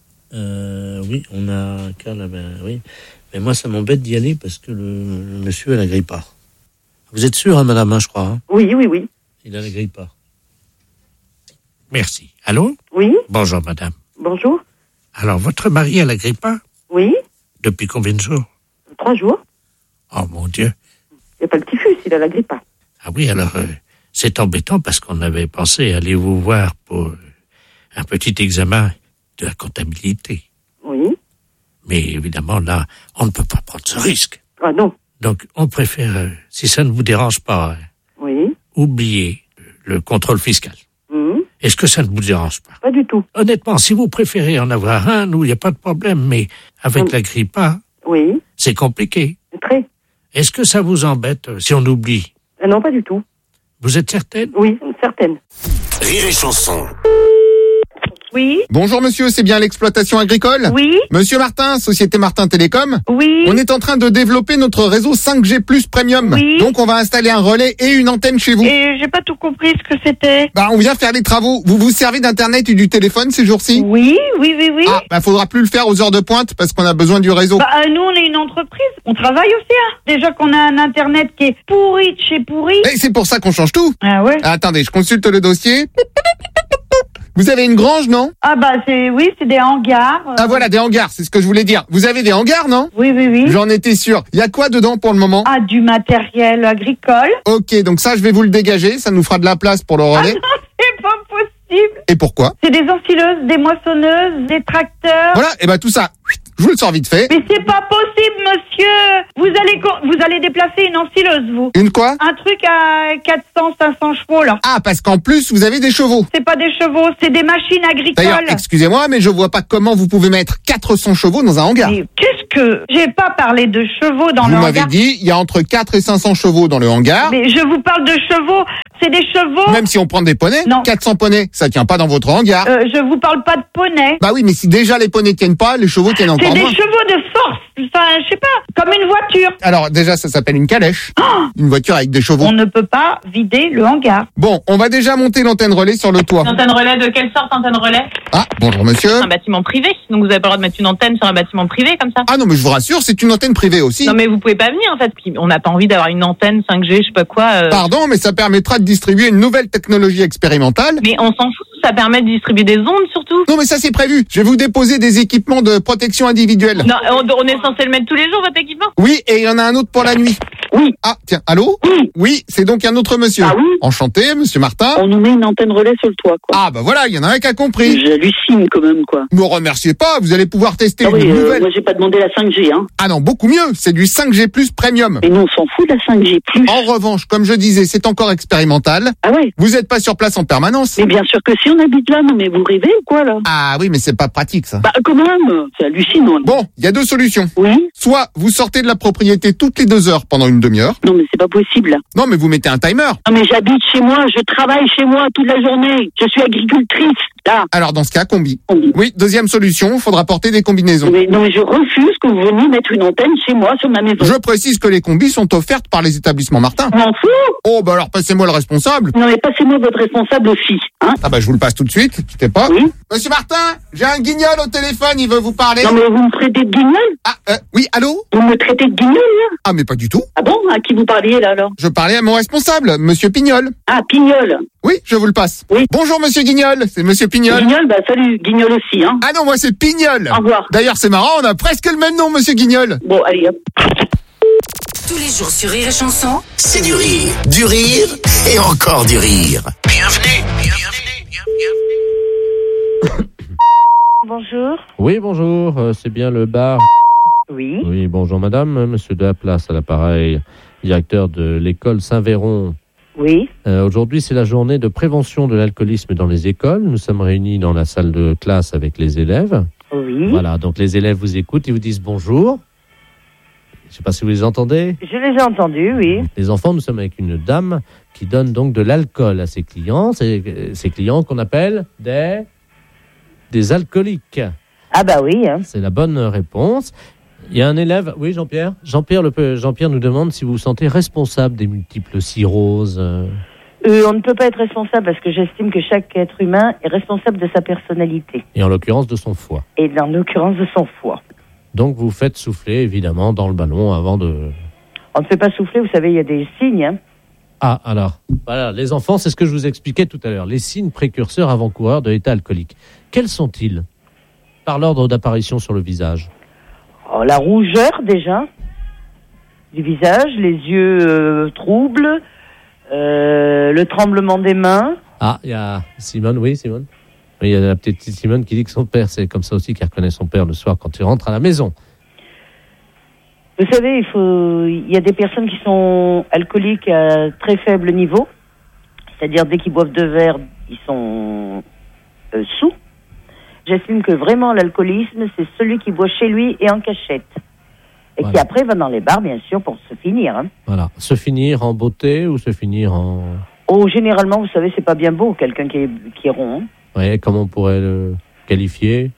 Euh, oui, on a un cas là, ben oui. Mais moi, ça m'embête d'y aller parce que le, le monsieur a la grippe A. Vous êtes sûr, hein, madame, hein, je crois, hein? Oui, oui, oui. Il a la grippe A. Merci. Allô? Oui. Bonjour, madame. Bonjour. Alors, votre mari a la grippe A? Oui. Depuis combien de jours? Trois jours. Oh, mon Dieu. Il n'y a pas le typhus, il a la grippe A. Ah oui, alors, euh, c'est embêtant parce qu'on avait pensé aller vous voir pour euh, un petit examen de la comptabilité. Oui. Mais évidemment, là, on ne peut pas prendre ce risque. Ah non. Donc, on préfère, euh, si ça ne vous dérange pas, euh, oui. oublier le contrôle fiscal. Mmh. Est-ce que ça ne vous dérange pas? Pas du tout. Honnêtement, si vous préférez en avoir un, nous, il n'y a pas de problème, mais avec mmh. la grippe A, oui. c'est compliqué. Très. Est-ce que ça vous embête euh, si on oublie? ah Non, pas du tout. Vous êtes certaine? Oui, certaine. Rire et chanson. Oui. Bonjour monsieur, c'est bien l'exploitation agricole? Oui. Monsieur Martin, Société Martin Télécom? Oui. On est en train de développer notre réseau cinq G plus Premium. Oui. Donc on va installer un relais et une antenne chez vous. Et j'ai pas tout compris ce que c'était. Bah on vient faire les travaux. Vous vous servez d'internet et du téléphone ces jours-ci? Oui, oui, oui, oui. Ah, bah faudra plus le faire aux heures de pointe parce qu'on a besoin du réseau. Bah euh, nous on est une entreprise, on travaille aussi. Hein. Déjà qu'on a un internet qui est pourri de chez pourri. Et c'est pour ça qu'on change tout. Ah ouais. Ah, attendez, je consulte le dossier. Vous avez une grange, non? Ah bah c'est oui, c'est des hangars. Euh... Ah voilà, des hangars, c'est ce que je voulais dire. Vous avez des hangars, non? Oui, oui, oui. J'en étais sûr. Il y a quoi dedans pour le moment? Ah, du matériel agricole. Ok, donc ça, je vais vous le dégager. Ça nous fera de la place pour le relais. Ah non, c'est pas possible. Et pourquoi? C'est des ensileuses, des moissonneuses, des tracteurs. Voilà, et ben tout ça, je Je vous le sors vite fait. Mais c'est pas possible, monsieur. Vous allez co- vous allez déplacer une ensileuse, vous. Une quoi? Un truc à quatre cents, cinq cents chevaux, là. Ah, parce qu'en plus, vous avez des chevaux. C'est pas des chevaux, c'est des machines agricoles. D'ailleurs, excusez-moi, mais je vois pas comment vous pouvez mettre quatre cents chevaux dans un hangar. Mais qu'est-ce que... J'ai pas parlé de chevaux dans Vous le hangar. m'avez dit, il y a entre quatre et cinq cents chevaux dans le hangar. Mais je vous parle de chevaux. C'est des chevaux. Même si on prend des poneys, Non. quatre cents poneys, ça tient pas dans votre hangar. Euh, je vous parle pas de poney. Bah oui, mais si déjà les poneys tiennent pas, les chevaux tiennent C'est encore des moins. chevaux de force. Enfin, je sais pas, comme une voiture. Alors déjà, ça s'appelle une calèche. Oh, une voiture avec des chevaux. on ne peut pas vider le hangar. Bon, on va déjà monter l'antenne relais sur le toit. Une antenne relais de quelle sorte, antenne relais? Ah, bonjour monsieur. Un bâtiment privé, donc vous avez pas le droit de mettre une antenne sur un bâtiment privé comme ça. Ah non, mais je vous rassure, c'est une antenne privée aussi. Non mais vous pouvez pas venir en fait, on n'a pas envie d'avoir une antenne cinq G, je sais pas quoi. euh. Pardon, mais ça permettra de distribuer une nouvelle technologie expérimentale. Mais on s'en fout, ça permet de distribuer des ondes surtout. Non, mais ça c'est prévu. Je vais vous déposer des équipements de protection individuelle. Non, on, on est censé le mettre tous les jours votre équipement. Oui, et il y en a un autre pour la nuit. Oui. Ah, tiens, allô? Oui. Oui, c'est donc un autre monsieur. Ah oui? Enchanté, monsieur Martin. On nous met une antenne relais sur le toit, quoi. Ah, bah voilà, il y en a un qui a compris. J'hallucine quand même, quoi. Ne me remerciez pas, vous allez pouvoir tester Ah une oui, euh, nouvelle. moi j'ai pas demandé la cinq G, hein. Ah non, beaucoup mieux, c'est du cinq G plus premium. Mais nous on s'en fout de la cinq G plus. En revanche, comme je disais, c'est encore expérimental. Ah ouais? Vous n'êtes pas sur place en permanence. Mais bien sûr que si on habite là, non mais vous rêvez ou quoi là? Ah oui, mais c'est pas pratique ça. Bah quand même, c'est hallucinant. Bon, il y a deux solutions. Oui. Soit vous sortez de la propriété toutes les deux heures pendant une demi-heure. Non mais c'est pas possible. Non, mais vous mettez un timer. Non mais j'habite chez moi, je travaille chez moi toute la journée. Je suis agricultrice, là. Alors dans ce cas, combi. Combi. Oui, deuxième solution, faudra porter des combinaisons. Mais, non mais je refuse que vous veniez mettre une antenne chez moi sur ma maison. Je précise que les combis sont offertes par les établissements Martin. Je m'en fous. Oh, bah alors passez-moi le responsable. Non mais passez-moi votre responsable aussi, hein. Ah bah je vous le passe tout de suite, quittez pas. Oui. Monsieur Martin, j'ai un guignol au téléphone, il veut vous parler. Non mais vous me traitez de guignol? Ah, euh, oui, allô? Vous me traitez de guignol, là? Ah mais pas du tout. Ah bon? À qui vous parliez, là, alors? Je parlais à mon responsable, monsieur Pignol. Ah, Pignol. Oui, je vous le passe. Oui. Bonjour monsieur Guignol, c'est monsieur Pignol. Guignol, bah salut, Guignol aussi, hein. Ah non, moi c'est Pignol. Au revoir. D'ailleurs, c'est marrant, on a presque le même nom, monsieur Guignol. Bon, allez, hop. Tous les jours sur Rire et Chanson. C'est du rire, du rire et encore du rire. Bienvenue, bienvenue, bienvenue. Bonjour. Oui, bonjour, euh, c'est bien le bar. Oui. Oui, bonjour madame, euh, monsieur de la Place à l'appareil, directeur de l'école Saint-Véron. Oui. Euh, aujourd'hui, c'est la journée de prévention de l'alcoolisme dans les écoles. Nous sommes réunis dans la salle de classe avec les élèves. Oui. Voilà, donc les élèves vous écoutent, ils vous disent bonjour. Je ne sais pas si vous les entendez. Je les ai entendus, oui. Les enfants, nous sommes avec une dame qui donne donc de l'alcool à ses clients. C'est euh, ces clients qu'on appelle des, des alcooliques. Ah bah oui. Hein. C'est la bonne réponse. Il y a un élève, oui Jean-Pierre Jean-Pierre, le, Jean-Pierre nous demande si vous vous sentez responsable des multiples cirrhoses. Euh... Euh, on ne peut pas être responsable parce que j'estime que chaque être humain est responsable de sa personnalité. Et en l'occurrence de son foie. Et dans l'occurrence de son foie. Donc vous faites souffler évidemment dans le ballon avant de... On ne fait pas souffler, vous savez, il y a des signes. Hein. Ah, alors, voilà, les enfants, c'est ce que je vous expliquais tout à l'heure. Les signes précurseurs avant-coureurs de l'état alcoolique. Quels sont-ils? Par l'ordre d'apparition sur le visage. Oh, la rougeur, déjà, du visage, les yeux euh, troubles, euh, le tremblement des mains. Ah, il y a Simone, oui, Simone. Oui, il y a la petite Simone qui dit que son père, c'est comme ça aussi qu'elle reconnaît son père le soir quand il rentre à la maison. Vous savez, il faut, il y a des personnes qui sont alcooliques à très faible niveau. C'est-à-dire, dès qu'ils boivent deux verres, ils sont euh, sous. J'estime que vraiment l'alcoolisme, c'est celui qui boit chez lui et en cachette. Et voilà. Qui après va dans les bars, bien sûr, pour se finir. Hein. Voilà. Se finir en beauté ou se finir en... Oh, généralement, vous savez, c'est pas bien beau, quelqu'un qui est, qui est rond. Hein. Oui, comment on pourrait le qualifier?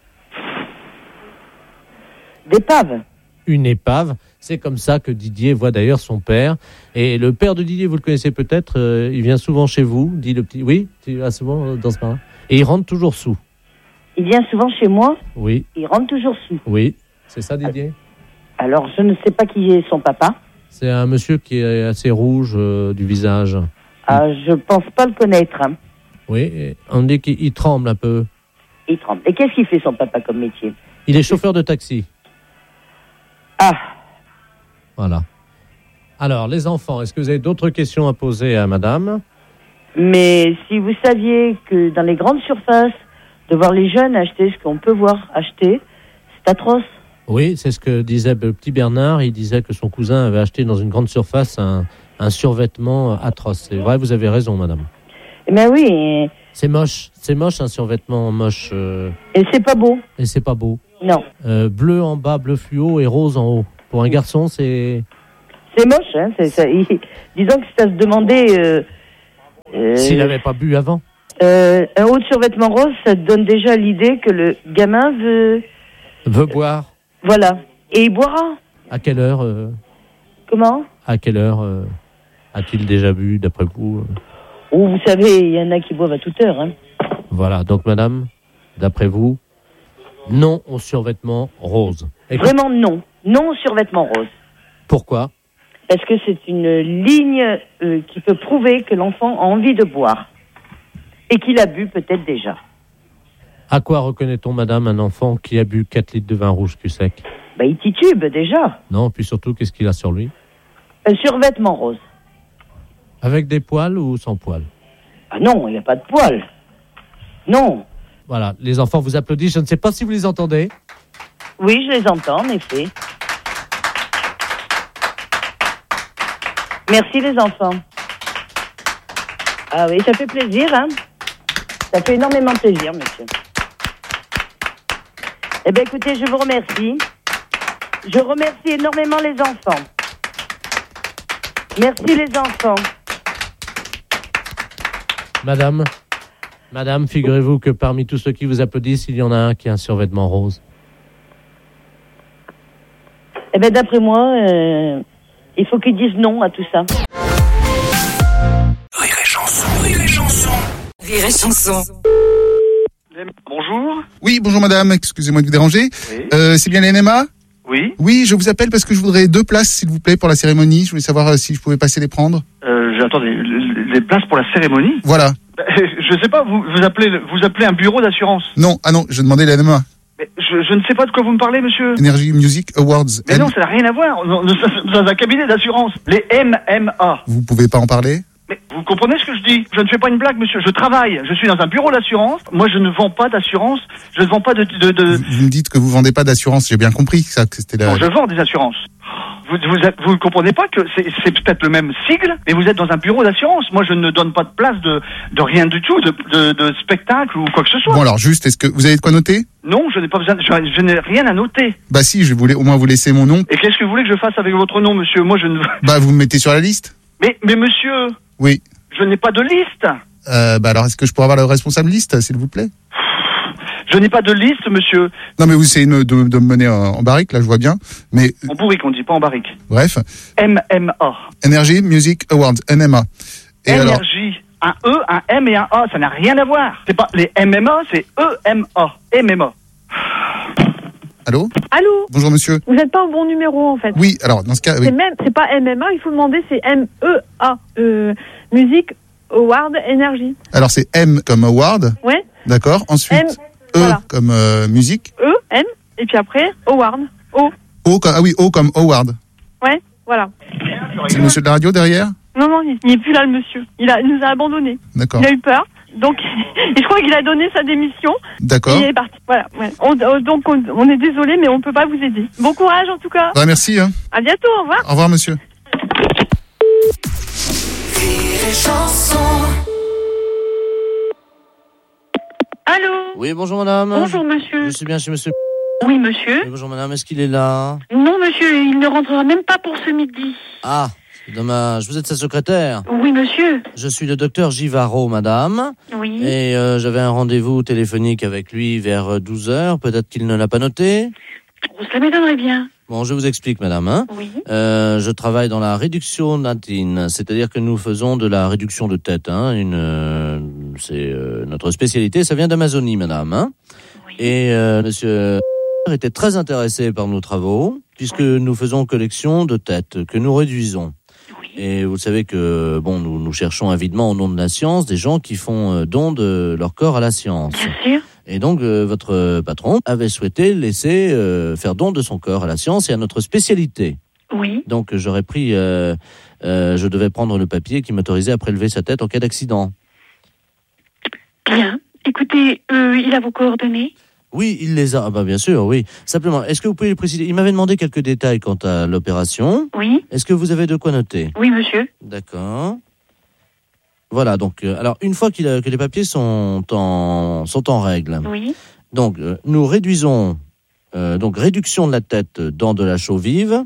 D'épave. Une épave. C'est comme ça que Didier voit d'ailleurs son père. Et le père de Didier, vous le connaissez peut-être, euh, il vient souvent chez vous, dit le petit... Oui, tu vas souvent dans ce bar. Et il rentre toujours sous. Il vient souvent chez moi. Oui. Il rentre toujours sous. Oui, c'est ça Didier? Alors, je ne sais pas qui est son papa. C'est un monsieur qui est assez rouge euh, du visage. Ah, je pense pas le connaître. Hein. Oui, on dit qu'il il tremble un peu. Il tremble. Et qu'est-ce qu'il fait son papa comme métier? Il est chauffeur de taxi. Ah. Voilà. Alors, les enfants, est-ce que vous avez d'autres questions à poser à madame? Mais si vous saviez que dans les grandes surfaces, de voir les jeunes acheter ce qu'on peut voir acheter, c'est atroce. Oui, c'est ce que disait le petit Bernard. Il disait que son cousin avait acheté dans une grande surface un, un survêtement atroce. C'est vrai, vous avez raison, madame. Eh ben oui. Et... C'est moche. C'est moche, un survêtement moche. Euh... Et c'est pas beau. Et c'est pas beau. Non. Euh, bleu en bas, bleu fluo et rose en haut. Pour un garçon, c'est... C'est moche, hein. C'est, ça, il, disons que c'est à se demander... Euh, euh, S'il n'avait pas bu avant. Euh, un haut de survêtement rose, ça te donne déjà l'idée que le gamin veut... Veut boire. Voilà. Et il boira. À quelle heure euh... Comment ? À quelle heure euh... a-t-il déjà bu, d'après vous euh... Oh, vous savez, il y en a qui boivent à toute heure. Hein. Voilà. Donc, madame, d'après vous, non au survêtement rose. Et Vraiment non. Non au survêtement rose. Pourquoi ? Parce que c'est une ligne euh, qui peut prouver que l'enfant a envie de boire. Et qu'il a bu peut-être déjà. À quoi reconnaît-on, madame, un enfant qui a bu quatre litres de vin rouge cul sec ? Bah, il titube déjà. Non, puis surtout, qu'est-ce qu'il a sur lui ? Un survêtement rose. Avec des poils ou sans poils ? Ah non, il n'y a pas de poils. Non. Voilà, les enfants vous applaudissent. Je ne sais pas si vous les entendez. Oui, je les entends, en effet. Merci, les enfants. Ah oui, ça fait plaisir, hein. Ça fait énormément plaisir, monsieur. Eh bien, écoutez, je vous remercie. Je remercie énormément les enfants. Merci, les enfants. Madame, madame, figurez-vous que parmi tous ceux qui vous applaudissent, il y en a un qui a un survêtement rose. Eh bien, d'après moi, euh, il faut qu'ils disent non à tout ça. Rire et chanson, rire et chanson. Rire et chanson. Bonjour. Oui, bonjour madame, excusez-moi de vous déranger. Oui. Euh, c'est bien l'N M A ? Oui. Oui, je vous appelle parce que je voudrais deux places, s'il vous plaît, pour la cérémonie. Je voulais savoir euh, si je pouvais passer les prendre. Euh, attendez, les places pour la cérémonie ? Voilà. Je sais pas, vous, vous appelez, vous appelez un bureau d'assurance ? Non, ah non, je demandais l'N M A. Mais je, je ne sais pas de quoi vous me parlez, monsieur. Energy Music Awards. Mais non, ça n'a rien à voir. Nous sommes dans un cabinet d'assurance. Les M M A. Vous pouvez pas en parler ? Mais vous comprenez ce que je dis ? Je ne fais pas une blague, monsieur. Je travaille. Je suis dans un bureau d'assurance. Moi, je ne vends pas d'assurance. Je ne vends pas de... de, de... Vous, vous me dites que vous vendez pas d'assurance. J'ai bien compris que ça, que c'était la... Non, je vends des assurances. Vous vous, êtes, vous comprenez pas que c'est, c'est peut-être le même sigle, mais vous êtes dans un bureau d'assurance. Moi, je ne donne pas de place de, de rien du tout, de, de, de spectacle ou quoi que ce soit. Bon, alors juste, est-ce que vous avez de quoi noter ? Non, je n'ai pas besoin. De, je, je n'ai rien à noter. Bah si, je voulais au moins vous laisser mon nom. Et qu'est-ce que vous voulez que je fasse avec votre nom, monsieur ? Moi, je ne. Bah, vous me mettez sur la liste ? Mais, mais monsieur. Oui. Je n'ai pas de liste. Euh, bah alors, est-ce que je pourrais avoir le responsable liste, s'il vous plaît ? Je n'ai pas de liste, monsieur. Non, mais vous essayez de, de, de me mener en, en barrique, là, je vois bien. Mais en bourrique, on dit pas en barrique. Bref. M M A. Energy Music Awards, N M A. Et Energy, alors... un E, un M et un A, ça n'a rien à voir. C'est pas les M M A, c'est E M A. M M A. Allô ? Allô ? Bonjour monsieur. Vous n'êtes pas au bon numéro en fait. Oui, alors dans ce cas, oui. C'est même, c'est pas M M A, il faut demander, c'est M E A. Euh, Music Award Energy. Alors c'est M comme Award. Ouais. D'accord. Ensuite M, E voilà. comme euh, musique. E, M, et puis après Award. O. O comme, ah oui, O comme Award. Ouais, voilà. C'est le monsieur de la radio derrière ? Non, non, il n'est plus là le monsieur. Il, a, il nous a abandonnés. D'accord. Il a eu peur. Donc, et je crois qu'il a donné sa démission. D'accord. Et il est parti. Voilà. Ouais. On, donc, on, on est désolé, mais on ne peut pas vous aider. Bon courage, en tout cas. Bah, merci. Hein. À bientôt. Au revoir. Au revoir, monsieur. Allô ? Oui, bonjour madame. Bonjour monsieur. Je suis bien chez monsieur. Oui, monsieur. Oui, bonjour madame, est-ce qu'il est là ? Non, monsieur, il ne rentrera même pas pour ce midi. Ah, c'est dommage. Vous êtes sa secrétaire ? Oui, monsieur. Je suis le docteur Givaro, madame. Oui. Et euh, j'avais un rendez-vous téléphonique avec lui vers douze heures. Peut-être qu'il ne l'a pas noté ? Oh, ça m'étonnerait bien. Bon, je vous explique, madame. Hein. Oui. Euh, je travaille dans la réduction natine, c'est-à-dire que nous faisons de la réduction de tête. Hein, une, euh, c'est euh, notre spécialité. Ça vient d'Amazonie, madame. Hein. Oui. Et euh, monsieur était très intéressé par nos travaux, puisque oui. nous faisons collection de têtes que nous réduisons. Oui. Et vous savez que bon, nous, nous cherchons avidement au nom de la science des gens qui font euh, don de leur corps à la science. Bien sûr. Et donc, euh, votre patron avait souhaité laisser euh, faire don de son corps à la science et à notre spécialité. Oui. Donc, j'aurais pris, euh, euh, je devais prendre le papier qui m'autorisait à prélever sa tête en cas d'accident. Bien. Écoutez, euh, il a vos coordonnées ? Oui, il les a. Ah bah bien sûr, oui. Simplement, est-ce que vous pouvez préciser? Il m'avait demandé quelques détails quant à l'opération. Oui. Est-ce que vous avez de quoi noter? Oui, monsieur. D'accord. Voilà, donc, euh, alors, une fois qu'il a, que les papiers sont en, sont en règle. Oui. Donc, euh, nous réduisons, euh, donc, réduction de la tête dans de la chaux vive.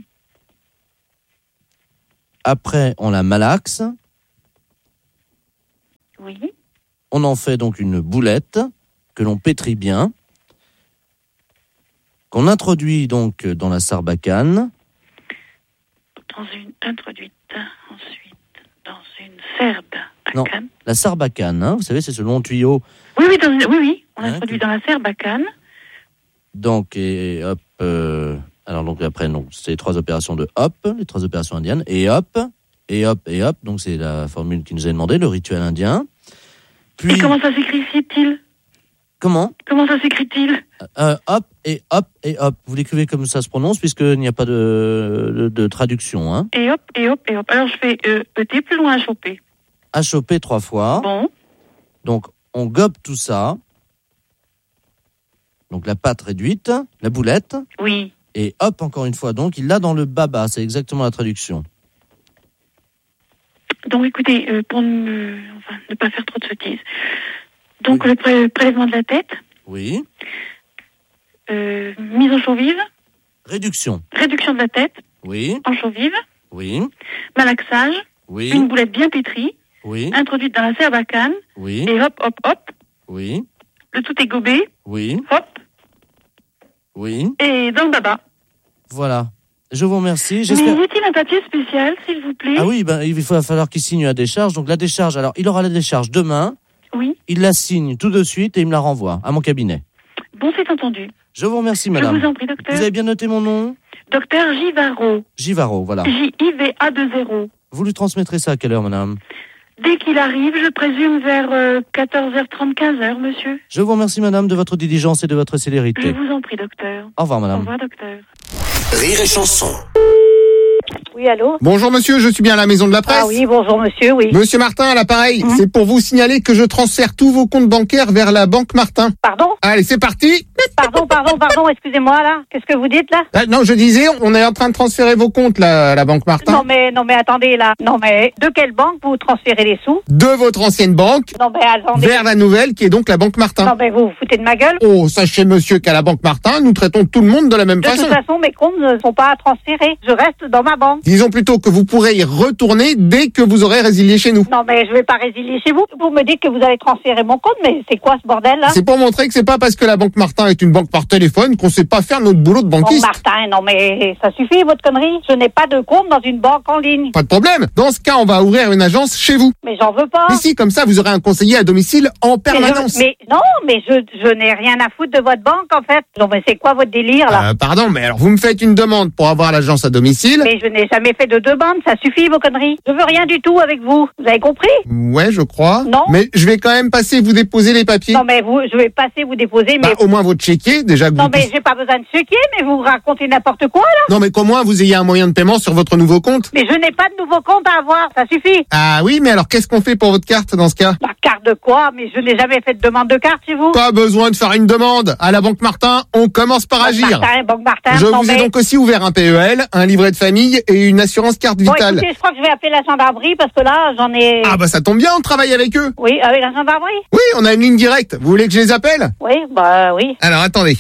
Après, on la malaxe. Oui. On en fait donc une boulette que l'on pétrit bien, qu'on introduit donc dans la sarbacane. Dans une introduite ensuite dans une serbe à Non, canne. la sarbacane, hein, vous savez, c'est ce long tuyau. Oui, oui, dans une- oui, oui. On Hein, introduit dans la serbe à canne. Donc, et hop. euh, alors, donc, après, donc, c'est les trois opérations de hop, les trois opérations indiennes, et hop, et hop, et hop. Donc, c'est la formule qui nous est demandée, le rituel indien. Puis, Et comment ça s'écrit-il comment Comment ça s'écrit-il euh, Hop, et hop, et hop. Vous l'écrivez comme ça se prononce, puisqu'il n'y a pas de, de, de traduction. Hein. Et hop, et hop, et hop. Alors, je fais euh, E T plus loin à choper. À choper trois fois. Bon. Donc, on gobe tout ça. Donc, la pâte réduite, la boulette. Oui. Et hop, encore une fois. Donc, il l'a dans le baba. C'est exactement la traduction. Donc, écoutez, euh, pour ne, enfin, ne pas faire trop de sottises. Donc, le pré- prélèvement de la tête, Oui. euh, mise en chaux vive, Réduction. réduction de la tête Oui. en chaux vive, Oui. malaxage, Oui. une boulette bien pétrie, Oui. introduite dans la serbe à canne, Oui. et hop, hop, hop, Oui. le tout est gobé, Oui. hop, Oui. et dans le baba. Voilà. Je vous remercie. Mais J'espère. y a-t-il un papier spécial, s'il vous plaît? Ah oui, ben, il va falloir qu'il signe la décharge. Donc, la décharge, alors, il aura la décharge demain. Oui. Il la signe tout de suite et il me la renvoie à mon cabinet. Bon, c'est entendu. Je vous remercie, madame. Je vous en prie, docteur. Vous avez bien noté mon nom? Docteur Givaro. Givaro, voilà. J I V A deux zéro. Vous lui transmettrez ça à quelle heure, madame? Dès qu'il arrive, je présume vers euh, quatorze heures trente, quinze heures, monsieur. Je vous remercie, madame, de votre diligence et de votre Je célérité. vous en prie, docteur. Au revoir, madame. Au revoir, docteur. Rire et chanson. Oui, allô? Bonjour monsieur, je suis bien à la maison de la presse. Ah oui, bonjour monsieur, oui. Monsieur Martin, à l'appareil, Mhm. c'est pour vous signaler que je transfère tous vos comptes bancaires vers la Banque Martin. Pardon? Allez, c'est parti. Pardon, pardon, pardon, excusez-moi là. Qu'est-ce que vous dites là? Ah, non, je disais, on est en train de transférer vos comptes là, à la Banque Martin. Non mais, non mais attendez là. Non mais, de quelle banque vous transférez les sous? De votre ancienne banque Non mais attendez. vers la nouvelle qui est donc la Banque Martin. Non mais vous vous foutez de ma gueule? Oh, sachez monsieur qu'à la Banque Martin, nous traitons tout le monde de la même De façon. toute façon, mes comptes ne sont pas à transférer. Je reste dans ma banque. Disons plutôt que vous pourrez y retourner dès que vous aurez résilié chez nous. Non mais je vais pas résilier chez vous. Vous me dites que vous allez transférer mon compte, mais c'est quoi ce bordel là? C'est pour montrer que c'est pas parce que la Banque Martin est une banque par téléphone qu'on sait pas faire notre boulot de Bon banquiste. Martin, non mais ça suffit votre connerie. Je n'ai pas de compte dans une banque en ligne. Pas de problème. Dans ce cas, on va ouvrir une agence chez vous. Mais j'en veux pas. Mais si, comme ça, vous aurez un conseiller à domicile en Mais, permanence. je- mais non, mais je, je n'ai rien à foutre de votre banque en fait. Non mais c'est quoi votre délire là? Euh, pardon, mais alors vous me faites une demande pour avoir l'agence à domicile. Mais je n'ai jamais fait de demande, ça suffit vos conneries. Je veux rien du tout avec vous. Vous avez compris? Ouais, je crois. Non. Mais je vais quand même passer vous déposer les papiers. Non mais vous, je vais passer vous déposer, mais Bah, au moins votre chéquier, déjà que non vous mais puissiez- j'ai pas besoin de chéquier, mais vous racontez n'importe quoi là. Non, mais qu'au moins vous ayez un moyen de paiement sur votre nouveau compte. Mais je n'ai pas de nouveau compte à avoir, ça suffit. Ah oui, mais alors qu'est-ce qu'on fait pour votre carte dans ce cas? La carte de quoi? Mais je n'ai jamais fait de demande de carte chez vous. Pas besoin de faire une demande. À la Banque Martin, on commence par Banque agir. Martin, Banque Martin, Je non, vous ai mais- donc aussi ouvert un P E L, un livret de famille et une assurance carte Bon vitale. écoutez, je crois que je vais appeler la gendarmerie parce que là j'en ai. Ah bah ça tombe bien, on travaille avec eux. Oui, avec la gendarmerie. Oui, on a une ligne directe. Vous voulez que je les appelle? Oui, bah oui. Alors attendez.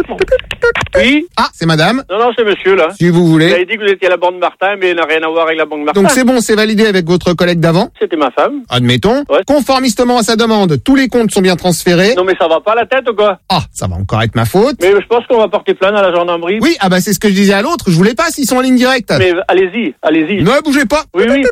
Oui. Ah, c'est madame. Non, non, c'est monsieur, là. Si vous Vous voulez. avez dit que vous étiez à la Banque Martin, mais il n'a rien à voir avec la Banque Martin. Donc c'est bon, c'est validé avec votre collègue d'avant. C'était ma femme. Admettons. Ouais. Conformistement à sa demande, tous les comptes sont bien transférés. Non, mais ça va pas la tête ou quoi? Ah, ça va encore être ma faute. Mais je pense qu'on va porter plainte à la gendarmerie. Oui, ah bah c'est ce que je disais à l'autre, je voulais pas s'ils sont en ligne directe. Mais allez-y, allez-y. Ne bougez pas. Oui, oui.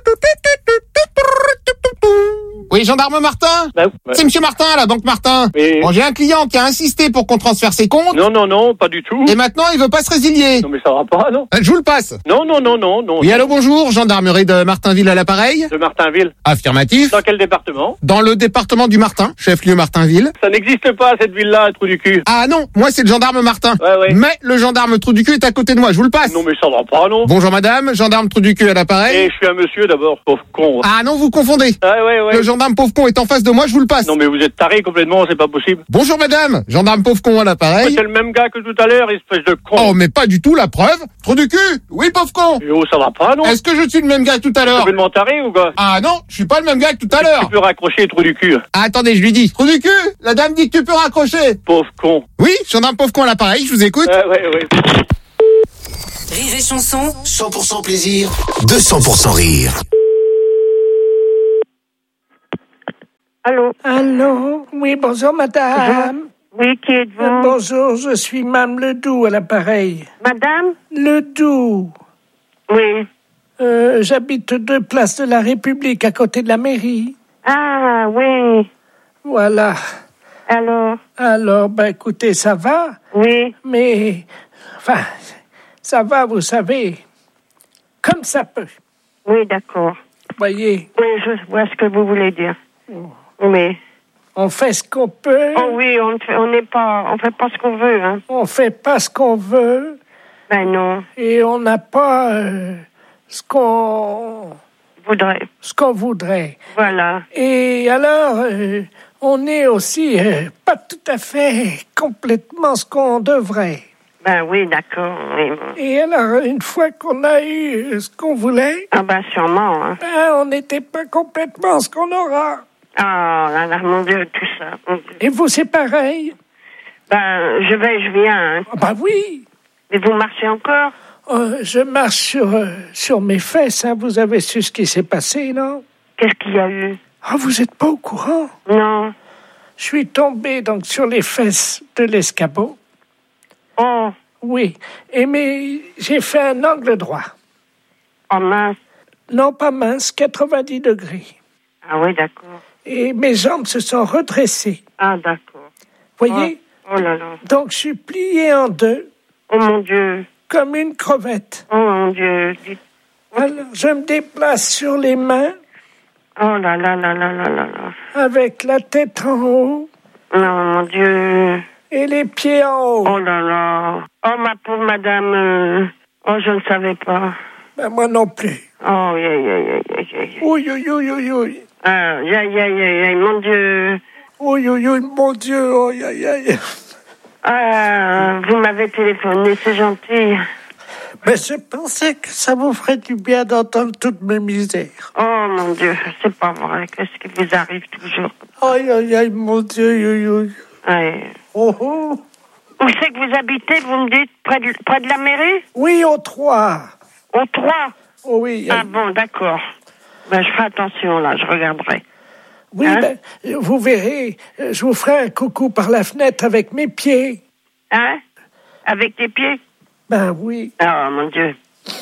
Oui, gendarme Martin. Bah, ouais. C'est monsieur Martin, à la Banque Martin. Mais- Bon, j'ai un client qui a insisté pour qu'on transfère ses comptes. Non, non, non, pas du tout. Et maintenant, il veut pas se résilier. Non, mais ça va pas, non. Euh, Je vous le passe. Non, non, non, non, non. Oui, allô, bonjour, gendarmerie de Martinville à l'appareil. De Martinville. Affirmatif. Dans quel département? Dans le département du Martin, chef-lieu Martinville. Ça n'existe pas, cette ville-là, trou du cul. Ah non, moi c'est le gendarme Martin. Ouais, ouais. Mais le gendarme trou du cul est à côté de moi, je vous le passe. Non, mais ça va pas, non. Bonjour madame, gendarme trou du cul à l'appareil. Et je suis un monsieur, d'abord, pauvre con. Ah non, vous confondez. Ah, ouais, ouais. Le gendarme pauvre con est en face de moi, je vous le passe. Non mais vous êtes taré complètement, c'est pas possible. Bonjour madame, gendarme pauvre con à l'appareil. C'est le même gars que tout à l'heure, espèce de con. Oh mais pas du tout, la preuve. Trou du cul. Oui pauvre con. Et oh ça va pas non. Est-ce que je suis le même gars que tout à l'heure? Complètement taré ou quoi? Ah non, je suis pas le même gars que tout à l'heure. Tu peux raccrocher trou du cul. Ah, attendez, je lui dis. Trou du cul, la dame dit que tu peux raccrocher. Pauvre con. Oui, gendarme pauvre con à l'appareil, je vous écoute. Ouais ouais ouais. Rire et chanson. cent pour cent plaisir, deux cents pour cent rire. Allô? Allô? Oui, bonjour madame. Oui, qui êtes-vous? Euh, bonjour, je suis Mme Ledoux à l'appareil. Madame? Ledoux. Oui. Euh, j'habite deux places de la République à côté de la mairie. Ah, oui. Voilà. Alors? Alors, ben écoutez, ça va? Oui. Mais, enfin, ça va, vous savez, comme ça peut. Oui, d'accord. Voyez? Oui, je vois ce que vous voulez dire. Oui. On fait ce qu'on peut. Oh oui, on fait, on n'est pas, on fait pas ce qu'on veut, hein. On fait pas ce qu'on veut. Ben non. Et on n'a pas euh, ce qu'on voudrait. Ce qu'on voudrait. Voilà. Et alors, euh, on est aussi euh, pas tout à fait complètement ce qu'on devrait. Ben oui, d'accord. Oui. Et alors, une fois qu'on a eu ce qu'on voulait, ah ben sûrement. Hein. Ben, on n'était pas complètement ce qu'on aura. Ah, là, là, mon Dieu, tout ça. Mon Dieu. Et vous, c'est pareil? Ben, je vais, je viens. Hein. Ah ben oui. Et vous marchez encore? Euh, je marche sur, euh, sur mes fesses, hein. Vous avez su ce qui s'est passé, non? Qu'est-ce qu'il y a eu? Ah, vous n'êtes pas au courant? Non. Je suis tombé donc sur les fesses de l'escabeau. Oh. Oui. Et mais j'ai fait un angle droit. Oh mince. Non, pas mince, quatre-vingt-dix degrés. Ah oui, d'accord. Et mes jambes se sont redressées. Ah, d'accord. Voyez? Oh, oh là là. Donc, je suis plié en deux. Oh mon Dieu. Comme une crevette. Oh mon Dieu. Dites... Alors, je me déplace sur les mains. Oh là là là là là là là. Avec la tête en haut. Non, mon Dieu. Et les pieds en haut. Oh là là. Oh, ma pauvre madame. Euh... Oh, je ne savais pas. Ben, moi non plus. Oh, aïe, aïe, aïe, aïe, aïe. Oui, oui, oui, oui, oui. Ah, aïe, aïe, aïe, aïe, mon Dieu. Oui, oui, oui, mon Dieu, oh, aïe, aïe, aïe. Ah, vous m'avez téléphoné, c'est gentil. Mais je pensais que ça vous ferait du bien d'entendre toutes mes misères. Oh, mon Dieu, c'est pas vrai. Qu'est-ce qui vous arrive toujours? Aïe, aïe, aïe, mon Dieu, aïe, aïe. Aïe. Oh, oh. Où c'est que vous habitez, vous me dites? Près de, près de la mairie? Oui, au trois. Au trois? Oh, oui. Ah bon, d'accord. Ben, je ferai attention, là, je regarderai. Oui, hein? Ben, vous verrez, je vous ferai un coucou par la fenêtre avec mes pieds. Hein? Avec tes pieds? Ben oui. Oh, mon Dieu.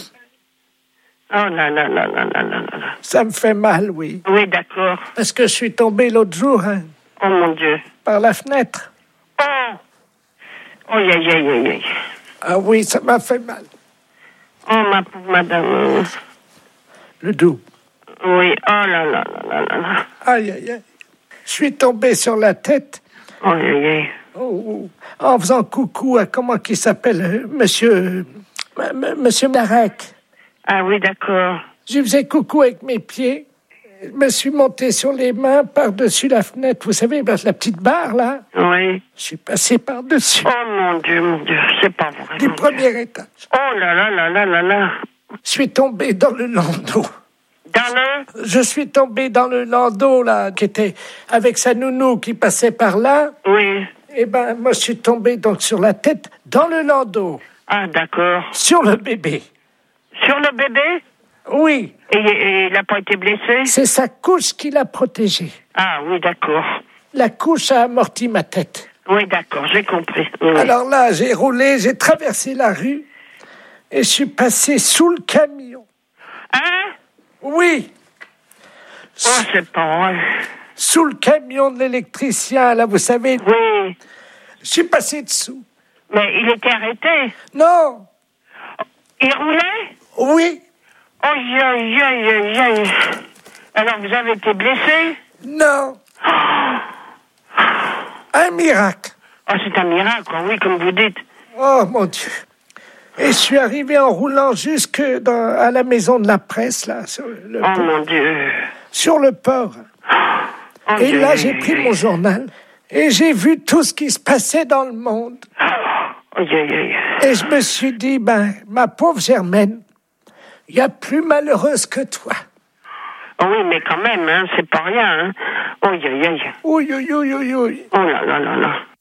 Oh là là là là là là là. Ça me fait mal, oui. Oui, d'accord. Parce que je suis tombé l'autre jour, hein. Oh, mon Dieu. Par la fenêtre. Oh! Oh, aïe, aïe, aïe, aïe. Ah oui, ça m'a fait mal. Oh, ma pauvre madame. Ledoux. Oui, oh là là là là là là. Aïe, aïe, aïe. Je suis tombé sur la tête. Oh, aïe, aïe, aïe. Oh, en faisant coucou à, comment qu'il s'appelle, euh, monsieur... Euh, monsieur Marek. Ah oui, d'accord. Je faisais coucou avec mes pieds. Je me suis monté sur les mains par-dessus la fenêtre. Vous savez, la petite barre, là. Oui. Je suis passé par-dessus. Oh, mon Dieu, mon Dieu, c'est pas vrai. Du premier Dieu. étage. Oh là là là là là là. Je suis tombé dans le landau. Dans le... Je suis tombé dans le landau, là, qui était avec sa nounou qui passait par là. Oui. Eh ben, moi, je suis tombé donc sur la tête dans le landau. Ah, d'accord. Sur le bébé. Sur le bébé? Oui. Et, et il n'a pas été blessé? C'est sa couche qui l'a protégé. Ah oui, d'accord. La couche a amorti ma tête. Oui, d'accord, j'ai compris. Oui. Alors là, j'ai roulé, j'ai traversé la rue et je suis passé sous le camion. Hein? Oui. Oh, c'est pas vrai. Sous le camion de l'électricien, là, vous savez. Oui. Je suis passé dessous. Mais il était arrêté? Non. Il roulait? Oui. Oh, aïe, aïe, aïe, aïe. Alors, vous avez été blessé? Non. Oh. Un miracle. Oh, c'est un miracle, oui, comme vous dites. Oh, mon Dieu. Et je suis arrivé en roulant jusque dans, à la maison de la presse, là. Sur le oh, port. mon Dieu. Sur le port. Et là, j'ai pris mon journal et j'ai vu tout ce qui se passait dans le monde. Et je me suis dit, ben, ma pauvre Germaine, il y a plus malheureuse que toi. Oui, mais quand même, hein, c'est pas rien. Hein. Oi, oi, oi. Oui, oui, oui, oui, oui. Oh là là là là.